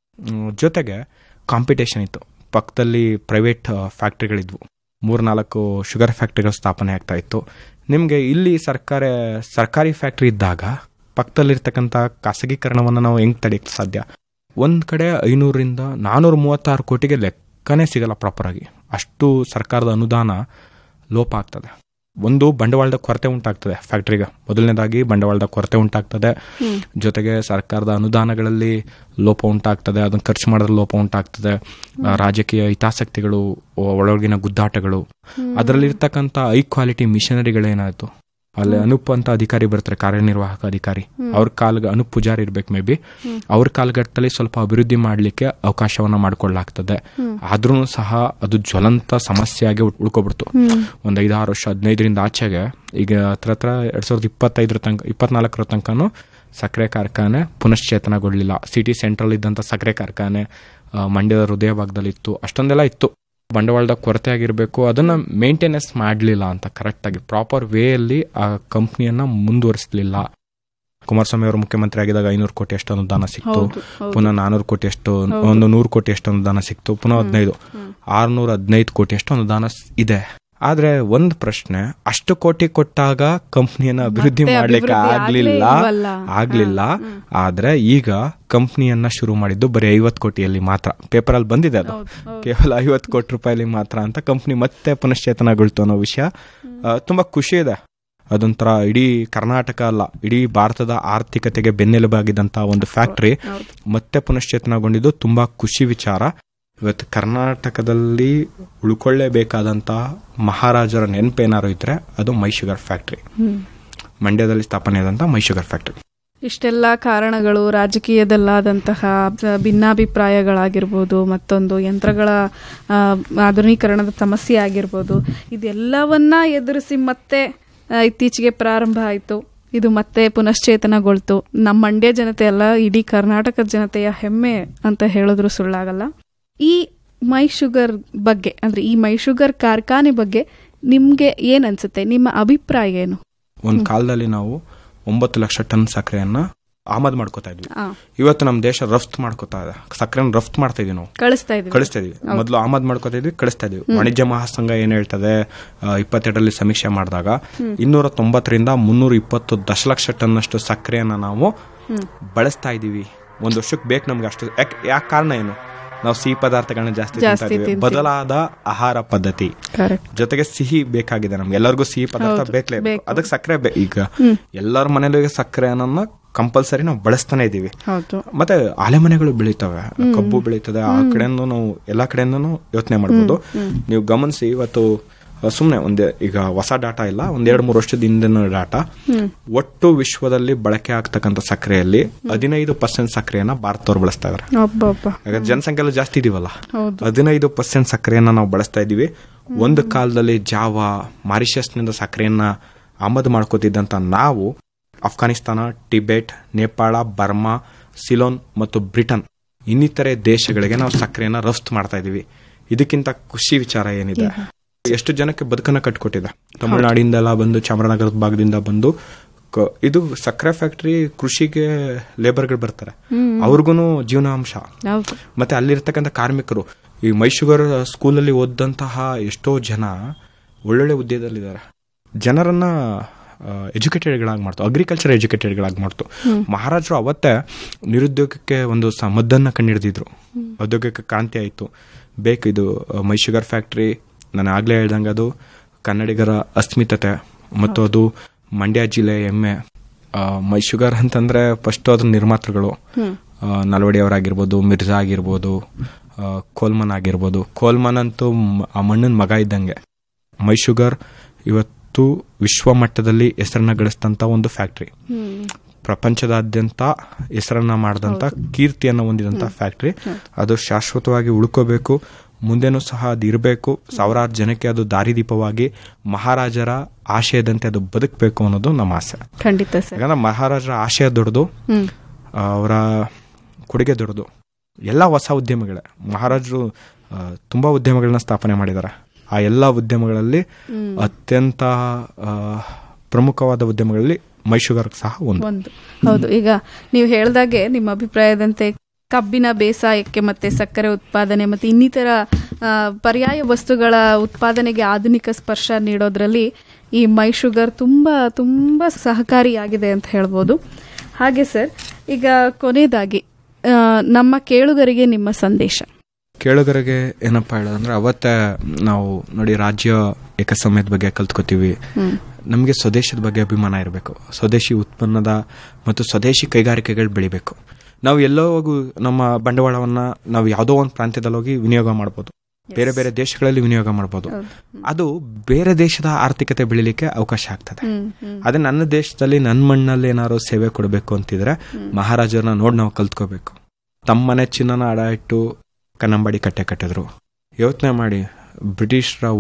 B: ಜೊತೆಗೆ ಕಾಂಪಿಟೇಷನ್ ಇತ್ತು, ಪಕ್ಕದಲ್ಲಿ ಪ್ರೈವೇಟ್ ಫ್ಯಾಕ್ಟ್ರಿಗಳಿದ್ವು, ಮೂರ್ನಾಲ್ಕು ಶುಗರ್ ಫ್ಯಾಕ್ಟ್ರಿಗಳು ಸ್ಥಾಪನೆ ಆಗ್ತಾ ಇತ್ತು. ನಿಮ್ಗೆ ಇಲ್ಲಿ ಸರ್ಕಾರ ಸರ್ಕಾರಿ ಫ್ಯಾಕ್ಟ್ರಿ ಇದ್ದಾಗ ಪಕ್ಕದಲ್ಲಿರ್ತಕ್ಕಂಥ ಖಾಸಗೀಕರಣವನ್ನು ನಾವು ಹೆಂಗ್ ತಡೆಯಕ್ಕೆ ಸಾಧ್ಯ? ಒಂದ್ ಕಡೆ ಐನೂರಿಂದ ನಾನೂರ ಮೂವತ್ತಾರು ಕೋಟಿಗೆ ಲೆಕ್ಕನೇ ಸಿಗಲ್ಲ ಪ್ರಾಪರ್ ಆಗಿ, ಅಷ್ಟು ಸರ್ಕಾರದ ಅನುದಾನ ಲೋಪ ಆಗ್ತದೆ. ಒಂದು ಬಂಡವಾಳದ ಕೊರತೆ ಉಂಟಾಗ್ತದೆ ಫ್ಯಾಕ್ಟ್ರಿಗೆ, ಮೊದಲನೇದಾಗಿ ಬಂಡವಾಳದ ಕೊರತೆ ಉಂಟಾಗ್ತದೆ, ಜೊತೆಗೆ ಸರ್ಕಾರದ ಅನುದಾನಗಳಲ್ಲಿ ಲೋಪ ಉಂಟಾಗ್ತದೆ, ಅದನ್ನ ಖರ್ಚು ಮಾಡೋದ್ರ ಲೋಪ ಉಂಟಾಗ್ತದೆ, ರಾಜಕೀಯ ಹಿತಾಸಕ್ತಿಗಳು, ಒಳಗಿನ ಗುದ್ದಾಟಗಳು, ಅದರಲ್ಲಿರ್ತಕ್ಕಂಥ ಹೈ ಕ್ವಾಲಿಟಿ ಮಿಷನರಿಗಳೇನಾಯ್ತು, ಅಲ್ಲಿ ಅನೂಪ್ ಅಂತ ಅಧಿಕಾರಿ ಬರ್ತಾರೆ, ಕಾರ್ಯನಿರ್ವಾಹಕ ಅಧಿಕಾರಿ, ಅವ್ರ ಕಾಲ್ಗ ಅನೂಪ್ ಪೂಜಾರಿ ಇರ್ಬೇಕು ಮೇ ಬಿ, ಅವ್ರ ಕಾಲ್ಗಟ್ಟಲ್ಲಿ ಸ್ವಲ್ಪ ಅಭಿವೃದ್ಧಿ ಮಾಡ್ಲಿಕ್ಕೆ ಅವಕಾಶವನ್ನ ಮಾಡ್ಕೊಳ್ಳಾಗ್ತದೆ. ಆದ್ರೂ ಸಹ ಅದು ಜ್ವಲಂತ ಸಮಸ್ಯೆಯಾಗಿ ಉಳ್ಕೊಬಿಡ್ತು. ಒಂದ್ ಐದಾರು ವರ್ಷ ಹದಿನೈದರಿಂದ ಆಚೆಗೆ ಈಗ ಹತ್ರ ಹತ್ರ ಎರಡ್ ಸಾವಿರದ ಇಪ್ಪತ್ತೈದರ ತನಕ ಇಪ್ಪತ್ನಾಲ್ಕರ ತನಕನೂ ಸಕ್ಕರೆ ಕಾರ್ಖಾನೆ ಪುನಶ್ಚೇತನಗೊಳ್ಳಿಲ್ಲ. ಸಿಟಿ ಸೆಂಟ್ರಲ್ ಇದ್ದಂತ ಸಕ್ಕರೆ ಕಾರ್ಖಾನೆ ಮಂಡ್ಯದ ಹೃದಯ ಭಾಗದಲ್ಲಿ ಇತ್ತು, ಅಷ್ಟೊಂದೆಲ್ಲ ಇತ್ತು. ಬಂಡವಾಳದ ಕೊರತೆ ಆಗಿರ್ಬೇಕು, ಅದನ್ನ ಮೇಂಟೆನೆನ್ಸ್ ಮಾಡಲಿಲ್ಲ ಅಂತ ಕರೆಕ್ಟ್ ಆಗಿ ಪ್ರಾಪರ್ ವೇ ಅಲ್ಲಿ ಆ ಕಂಪ್ನಿಯನ್ನ ಮುಂದುವರಿಸಲಿಲ್ಲ. ಕುಮಾರಸ್ವಾಮಿ ಅವರು ಮುಖ್ಯಮಂತ್ರಿ ಆಗಿದಾಗ ಐನೂರು ಕೋಟಿ ಎಷ್ಟು ಅನುದಾನ ಸಿಕ್ತು, ಪುನಃ ನಾನೂರು ಕೋಟಿ ಎಷ್ಟು, ಒಂದು ನೂರು ಕೋಟಿ ಎಷ್ಟು ಅನುದಾನ ಸಿಕ್ತು, ಪುನಃ ಹದಿನೈದು ಆರ್ನೂರ ಹದಿನೈದು ಕೋಟಿ ಎಷ್ಟು ಅನುದಾನ ಇದೆ. ಆದ್ರೆ ಒಂದ್ ಪ್ರಶ್ನೆ, ಅಷ್ಟು ಕೋಟಿ ಕೊಟ್ಟಾಗ ಕಂಪ್ನಿಯನ್ನ ಅಭಿವೃದ್ಧಿ ಮಾಡ್ಲಿಕ್ಕೆ ಆಗ್ಲಿಲ್ಲ ಆಗ್ಲಿಲ್ಲ ಆದ್ರೆ ಈಗ ಕಂಪ್ನಿಯನ್ನ ಶುರು ಮಾಡಿದ್ದು ಬರೀ ಐವತ್ತು ಕೋಟಿಯಲ್ಲಿ ಮಾತ್ರ. ಪೇಪರ್ ಅಲ್ಲಿ ಬಂದಿದೆ ಅದು ಕೇವಲ ಐವತ್ತು ಕೋಟಿ ರೂಪಾಯಿಲಿ ಮಾತ್ರ ಅಂತ ಕಂಪ್ನಿ ಮತ್ತೆ ಪುನಶ್ಚೇತನಗೊಳ್ತು ಅನ್ನೋ ವಿಷಯ ತುಂಬಾ ಖುಷಿ ಇದೆ. ಅದೊಂಥರ ಇಡೀ ಕರ್ನಾಟಕ ಅಲ್ಲ, ಇಡೀ ಭಾರತದ ಆರ್ಥಿಕತೆಗೆ ಬೆನ್ನೆಲುಬಾಗಿದ್ದಂತಹ ಒಂದು ಫ್ಯಾಕ್ಟರಿ ಮತ್ತೆ ಪುನಶ್ಚೇತನಗೊಂಡಿದ್ದು ತುಂಬಾ ಖುಷಿ ವಿಚಾರ. ಇವತ್ತು ಕರ್ನಾಟಕದಲ್ಲಿ ಉಳ್ಕೊಳ್ಳೇಬೇಕಾದಂತ ಮಹಾರಾಜರ ನೆನಪೇನಾರು ಇದ್ರೆ ಅದು ಮೈ ಶುಗರ್ ಫ್ಯಾಕ್ಟರಿ, ಮಂಡ್ಯದಲ್ಲಿ ಸ್ಥಾಪನೆ ಆದಂತ ಮೈ ಶುಗರ್ ಫ್ಯಾಕ್ಟರಿ.
A: ಇಷ್ಟೆಲ್ಲ ಕಾರಣಗಳು, ರಾಜಕೀಯದಲ್ಲಾದಂತಹ ಭಿನ್ನಾಭಿಪ್ರಾಯಗಳಾಗಿರ್ಬೋದು, ಮತ್ತೊಂದು ಯಂತ್ರಗಳ ಆಧುನೀಕರಣದ ಸಮಸ್ಯೆ ಆಗಿರ್ಬೋದು, ಇದೆಲ್ಲವನ್ನ ಎದುರಿಸಿ ಮತ್ತೆ ಇತ್ತೀಚೆಗೆ ಪ್ರಾರಂಭ ಆಯಿತು. ಇದು ಮತ್ತೆ ಪುನಶ್ಚೇತನಗೊಳ್ತು. ನಮ್ಮ ಮಂಡ್ಯ ಜನತೆ ಅಲ್ಲ, ಇಡೀ ಕರ್ನಾಟಕದ ಜನತೆಯ ಹೆಮ್ಮೆ ಅಂತ ಹೇಳಿದ್ರು ಸುಳ್ಳಾಗಲ್ಲ. ಈ ಮೈ ಶುಗರ್ ಬಗ್ಗೆ, ಅಂದ್ರೆ ಈ ಮೈ ಶುಗರ್ ಕಾರ್ಖಾನೆ ಬಗ್ಗೆ ನಿಮ್ಗೆ ಏನ್ ಅನ್ಸುತ್ತೆ? ನಿಮ್ಮ ಅಭಿಪ್ರಾಯ ಏನು?
B: ಒಂದ್ ಕಾಲದಲ್ಲಿ ನಾವು ಒಂಬತ್ತು ಲಕ್ಷ ಟನ್ ಸಕ್ಕರೆಯನ್ನ ಆಮದು ಮಾಡ್ಕೋತಾ ಇದ್ವಿ. ಇವತ್ತು ನಮ್ಮ ದೇಶ ರಫ್ತು ಮಾಡ್ಕೋತಾ ಇದೆ, ಸಕ್ಕರೆನ ರಫ್ತು ಮಾಡ್ತಾ ಇದೀವಿ, ನಾವು ಕಳಿಸ್ತಾ ಇದೀವಿ ಕಳಿಸ್ತಾ ಇದೀವಿ ಮೊದಲು ಆಮದು ಮಾಡ್ಕೋತಾ ಇದ್ವಿ, ಕಳಿಸ್ತಾ ಇದೀವಿ. ವಾಣಿಜ್ಯ ಮಹಾಸಂಘ ಏನ್ ಹೇಳ್ತದೆ, ಇಪ್ಪತ್ತೆರಡರಲ್ಲಿ ಸಮೀಕ್ಷೆ ಮಾಡಿದಾಗ ಇನ್ನೂರ ತೊಂಬತ್ತರಿಂದ ಮುನ್ನೂರ ಇಪ್ಪತ್ತು ದಶಲಕ್ಷ ಟನ್ ಅಷ್ಟು ಸಕ್ಕರೆಯನ್ನ ನಾವು ಬಳಸ್ತಾ ಇದೀವಿ. ಒಂದ್ ವರ್ಷಕ್ಕೆ ಬೇಕು ನಮ್ಗೆ ಅಷ್ಟು. ಯಾಕೆ ಕಾರಣ ಏನು? ನಾವು ಸಿಹಿ ಪದಾರ್ಥಗಳನ್ನ ಜಾಸ್ತಿ ತಿಂತಾ ಇದೀವಿ, ಬದಲಾದ ಆಹಾರ ಪದ್ಧತಿ, ಜೊತೆಗೆ ಸಿಹಿ ಬೇಕಾಗಿದೆ ನಮ್ಗೆ, ಎಲ್ಲರಿಗೂ ಸಿಹಿ ಪದಾರ್ಥ ಬೇಕೇ, ಅದಕ್ಕೆ ಸಕ್ಕರೆ ಬೇಕು. ಈಗ ಎಲ್ಲರ ಮನೇಲಿ ಸಕ್ಕರೆ ಅನ್ನೋದನ್ನ ಕಂಪಲ್ಸರಿ ನಾವು ಬಳಸ್ತಾನೆ ಇದೀವಿ. ಮತ್ತೆ ಆಲೆಮನೆಗಳು ಬೆಳೀತವೆ, ಕಬ್ಬು ಬೆಳೀತದೆ, ಆ ಕಡೆಯಿಂದ ನಾವು ಎಲ್ಲಾ ಕಡೆಯಿಂದನೂ ಯೋಚನೆ ಮಾಡಬಹುದು. ನೀವು ಗಮನಿಸಿ, ಇವತ್ತು ಸುಮ್ನೆ ಒಂದೇ, ಈಗ ಹೊಸ ಡಾಟಾ ಇಲ್ಲ, ಒಂದ್ ಎರಡ್ ಮೂರು ವರ್ಷದ ಹಿಂದಿನ ಡಾಟಾ, ಒಟ್ಟು ವಿಶ್ವದಲ್ಲಿ ಬಳಕೆ ಆಗ್ತಕ್ಕಂಥ ಸಕ್ಕರೆಯಲ್ಲಿ ಹದಿನೈದು ಪರ್ಸೆಂಟ್ ಸಕ್ಕರೆಯನ್ನ ಭಾರತದವ್ರು ಬಳಸ್ತಾ ಇದಾರೆ. ಯಾಕಂದ್ರೆ ಜನಸಂಖ್ಯೆ ಜಾಸ್ತಿ ಇದೀವಲ್ಲ, ಹದಿನೈದು ಪರ್ಸೆಂಟ್ ಸಕ್ಕರೆಯನ್ನ ನಾವು ಬಳಸ್ತಾ ಇದೀವಿ. ಒಂದು ಕಾಲದಲ್ಲಿ ಜಾವಾ, ಮಾರಿಷಸ್ ನಿಂದ ಸಕ್ಕರೆಯನ್ನ ಆಮದು ಮಾಡ್ಕೋತಿದ್ದಂತ ನಾವು ಅಫ್ಘಾನಿಸ್ತಾನ, ಟಿಬೆಟ್, ನೇಪಾಳ, ಬರ್ಮಾ, ಸಿಲೋನ್ ಮತ್ತು ಬ್ರಿಟನ್ ಇನ್ನಿತರೆ ದೇಶಗಳಿಗೆ ನಾವು ಸಕ್ಕರೆಯನ್ನ ರಫ್ತು ಮಾಡ್ತಾ ಇದೀವಿ. ಇದಕ್ಕಿಂತ ಖುಷಿ ವಿಚಾರ ಏನಿದೆ? ಎಷ್ಟು ಜನಕ್ಕೆ ಬದುಕನ್ನ ಕಟ್ಕೊಟ್ಟಿದೆ. ತಮಿಳುನಾಡಿಂದೆಲ್ಲ ಬಂದು, ಚಾಮರಾಜನಗರದ ಭಾಗದಿಂದ ಬಂದು ಕ- ಇದು ಸಕ್ಕರೆ ಫ್ಯಾಕ್ಟರಿ ಕೃಷಿಗೆ ಲೇಬರ್ಗಳು ಬರ್ತಾರೆ, ಅವ್ರಿಗೂ ಜೀವನಾಂಶ.
A: ಹೌದು.
B: ಮತ್ತೆ ಅಲ್ಲಿರ್ತಕ್ಕಂಥ ಕಾರ್ಮಿಕರು, ಈ ಮೈಶುಗರ್ ಸ್ಕೂಲಲ್ಲಿ ಓದಂತಹ ಎಷ್ಟೋ ಜನ ಒಳ್ಳೊಳ್ಳೆ ಹುದ್ದೆದಲ್ಲಿದ್ದಾರೆ. ಜನರನ್ನ ಎಜುಕೇಟೆಡ್ಗಳಾಗಿ ಮಾಡ್ತು, ಅಗ್ರಿಕಲ್ಚರ್ ಎಜುಕೇಟೆಡ್ಗಳಾಗಿ ಮಾಡ್ತು. ಮಹಾರಾಜರು ಅವತ್ತೇ ನಿರುದ್ಯೋಗಕ್ಕೆ ಒಂದು ಸ ಮದ್ದನ್ನ ಕಂಡಿಡಿದಿದ್ರು. ಉದ್ಯೋಗಕ್ಕೆ ಕ್ರಾಂತಿ ಆಯಿತು. ಬೇಕು ಇದು ಮೈಶುಗರ್ ಫ್ಯಾಕ್ಟ್ರಿ, ನಾನು ಆಗ್ಲೇ ಹೇಳ್ದಂಗೆ ಅದು ಕನ್ನಡಿಗರ ಅಸ್ಮಿತತೆ ಮತ್ತು ಅದು ಮಂಡ್ಯ ಜಿಲ್ಲೆ ಹೆಮ್ಮೆ. ಮೈಶುಗರ್ ಅಂತಂದ್ರೆ ಫಸ್ಟ್ ಅದ್ರ ನಿರ್ಮಾತೃಗಳು ನಲ್ವಡಿ ಅವರಾಗಿರ್ಬೋದು, ಮಿರ್ಜಾ ಆಗಿರ್ಬೋದು, ಕೋಲ್ಮನ್ ಆಗಿರ್ಬೋದು. ಕೋಲ್ಮನ್ ಅಂತೂ ಆ ಮಣ್ಣಿನ ಮಗ ಇದ್ದಂಗೆ. ಮೈಶುಗರ್ ಇವತ್ತು ವಿಶ್ವ ಮಟ್ಟದಲ್ಲಿ ಹೆಸರನ್ನ ಗಳಿಸಿದಂತ ಒಂದು ಫ್ಯಾಕ್ಟ್ರಿ, ಪ್ರಪಂಚದಾದ್ಯಂತ ಹೆಸರನ್ನ ಮಾಡಿದಂತ ಕೀರ್ತಿಯನ್ನು ಹೊಂದಿದಂತ ಫ್ಯಾಕ್ಟ್ರಿ. ಅದು ಶಾಶ್ವತವಾಗಿ ಉಳ್ಕೋಬೇಕು, ಮುಂದೆನೂ ಸಹ ಅದು ಇರಬೇಕು. ಸಾವಿರಾರು ಜನಕ್ಕೆ ಅದು ದಾರಿದೀಪವಾಗಿ ಮಹಾರಾಜರ ಆಶಯದಂತೆ ಅದು ಬದುಕಬೇಕು ಅನ್ನೋದು ನಮ್ಮ ಆಸೆ.
A: ಖಂಡಿತ ಸರ್.
B: ಯಾಕಂದ್ರೆ ಮಹಾರಾಜರ ಆಶಯ ದೊಡ್ಡದು, ಅವರ ಕೊಡುಗೆ ದೊಡ್ಡದು. ಎಲ್ಲ ಹೊಸ ಉದ್ಯಮಗಳೇ. ಮಹಾರಾಜರು ತುಂಬಾ ಉದ್ಯಮಗಳನ್ನ ಸ್ಥಾಪನೆ ಮಾಡಿದ್ದಾರೆ. ಆ ಎಲ್ಲ ಉದ್ಯಮಗಳಲ್ಲಿ ಅತ್ಯಂತ ಪ್ರಮುಖವಾದ ಉದ್ಯಮಗಳಲ್ಲಿ ಮೈಶುಗರ್ ಸಹ ಒಂದು.
A: ಹೌದು. ಈಗ ನೀವು ಹೇಳ್ದಾಗೆ ನಿಮ್ಮ ಅಭಿಪ್ರಾಯದಂತೆ ಕಬ್ಬಿನ ಬೇಸಾಯಕ್ಕೆ ಮತ್ತೆ ಸಕ್ಕರೆ ಉತ್ಪಾದನೆ ಮತ್ತೆ ಇನ್ನಿತರ ಪರ್ಯಾಯ ವಸ್ತುಗಳ ಉತ್ಪಾದನೆಗೆ ಆಧುನಿಕ ಸ್ಪರ್ಶ ನೀಡೋದ್ರಲ್ಲಿ ಈ ಮೈಶುಗರ್ ತುಂಬಾ ತುಂಬಾ ಸಹಕಾರಿಯಾಗಿದೆ ಅಂತ ಹೇಳ್ಬೋದು. ಹಾಗೆ ಸರ್, ಈಗ ಕೊನೆಯದಾಗಿ ನಮ್ಮ ಕೇಳುಗರಿಗೆ ನಿಮ್ಮ ಸಂದೇಶ.
B: ಕೇಳುಗರಿಗೆ ಏನಪ್ಪಾ ಹೇಳೋದಂದ್ರೆ, ಅವತ್ತೇ ನಾವು ನೋಡಿ ರಾಜ್ಯ ಏಕಸಮಯದ ಬಗ್ಗೆ ಕಲ್ತ್ಕೋತೀವಿ. ನಮಗೆ ಸ್ವದೇಶದ ಬಗ್ಗೆ ಅಭಿಮಾನ ಇರಬೇಕು. ಸ್ವದೇಶಿ ಉತ್ಪನ್ನದ ಮತ್ತು ಸ್ವದೇಶಿ ಕೈಗಾರಿಕೆಗಳು ಬೆಳಿಬೇಕು. ನಾವು ಎಲ್ಲೋ ಹೋಗಿ ನಮ್ಮ ಬಂಡವಾಳವನ್ನ ನಾವು ಯಾವುದೋ ಒಂದು ಪ್ರಾಂತ್ಯದಲ್ಲಿ ಹೋಗಿ ವಿನಿಯೋಗ ಮಾಡ್ಬೋದು, ಬೇರೆ ಬೇರೆ ದೇಶಗಳಲ್ಲಿ ವಿನಿಯೋಗ ಮಾಡ್ಬೋದು. ಅದು ಬೇರೆ ದೇಶದ ಆರ್ಥಿಕತೆ ಬೆಳಿಲಿಕ್ಕೆ ಅವಕಾಶ ಆಗ್ತದೆ. ಅದೇ ನನ್ನ ದೇಶದಲ್ಲಿ ನನ್ನ ಮಣ್ಣಲ್ಲಿ ಏನಾದ್ರು ಸೇವೆ ಕೊಡಬೇಕು ಅಂತಿದ್ರೆ ಮಹಾರಾಜರನ್ನ ನೋಡಿ ನಾವು ಕಲ್ತ್ಕೋಬೇಕು. ತಮ್ಮನೆ ಚಿನ್ನನ ಅಡ ಇಟ್ಟು ಕನ್ನಂಬಾಡಿ ಕಟ್ಟೆ ಕಟ್ಟಿದ್ರು. ಯೋಚನೆ ಮಾಡಿ, ಬ್ರಿಟಿಷರ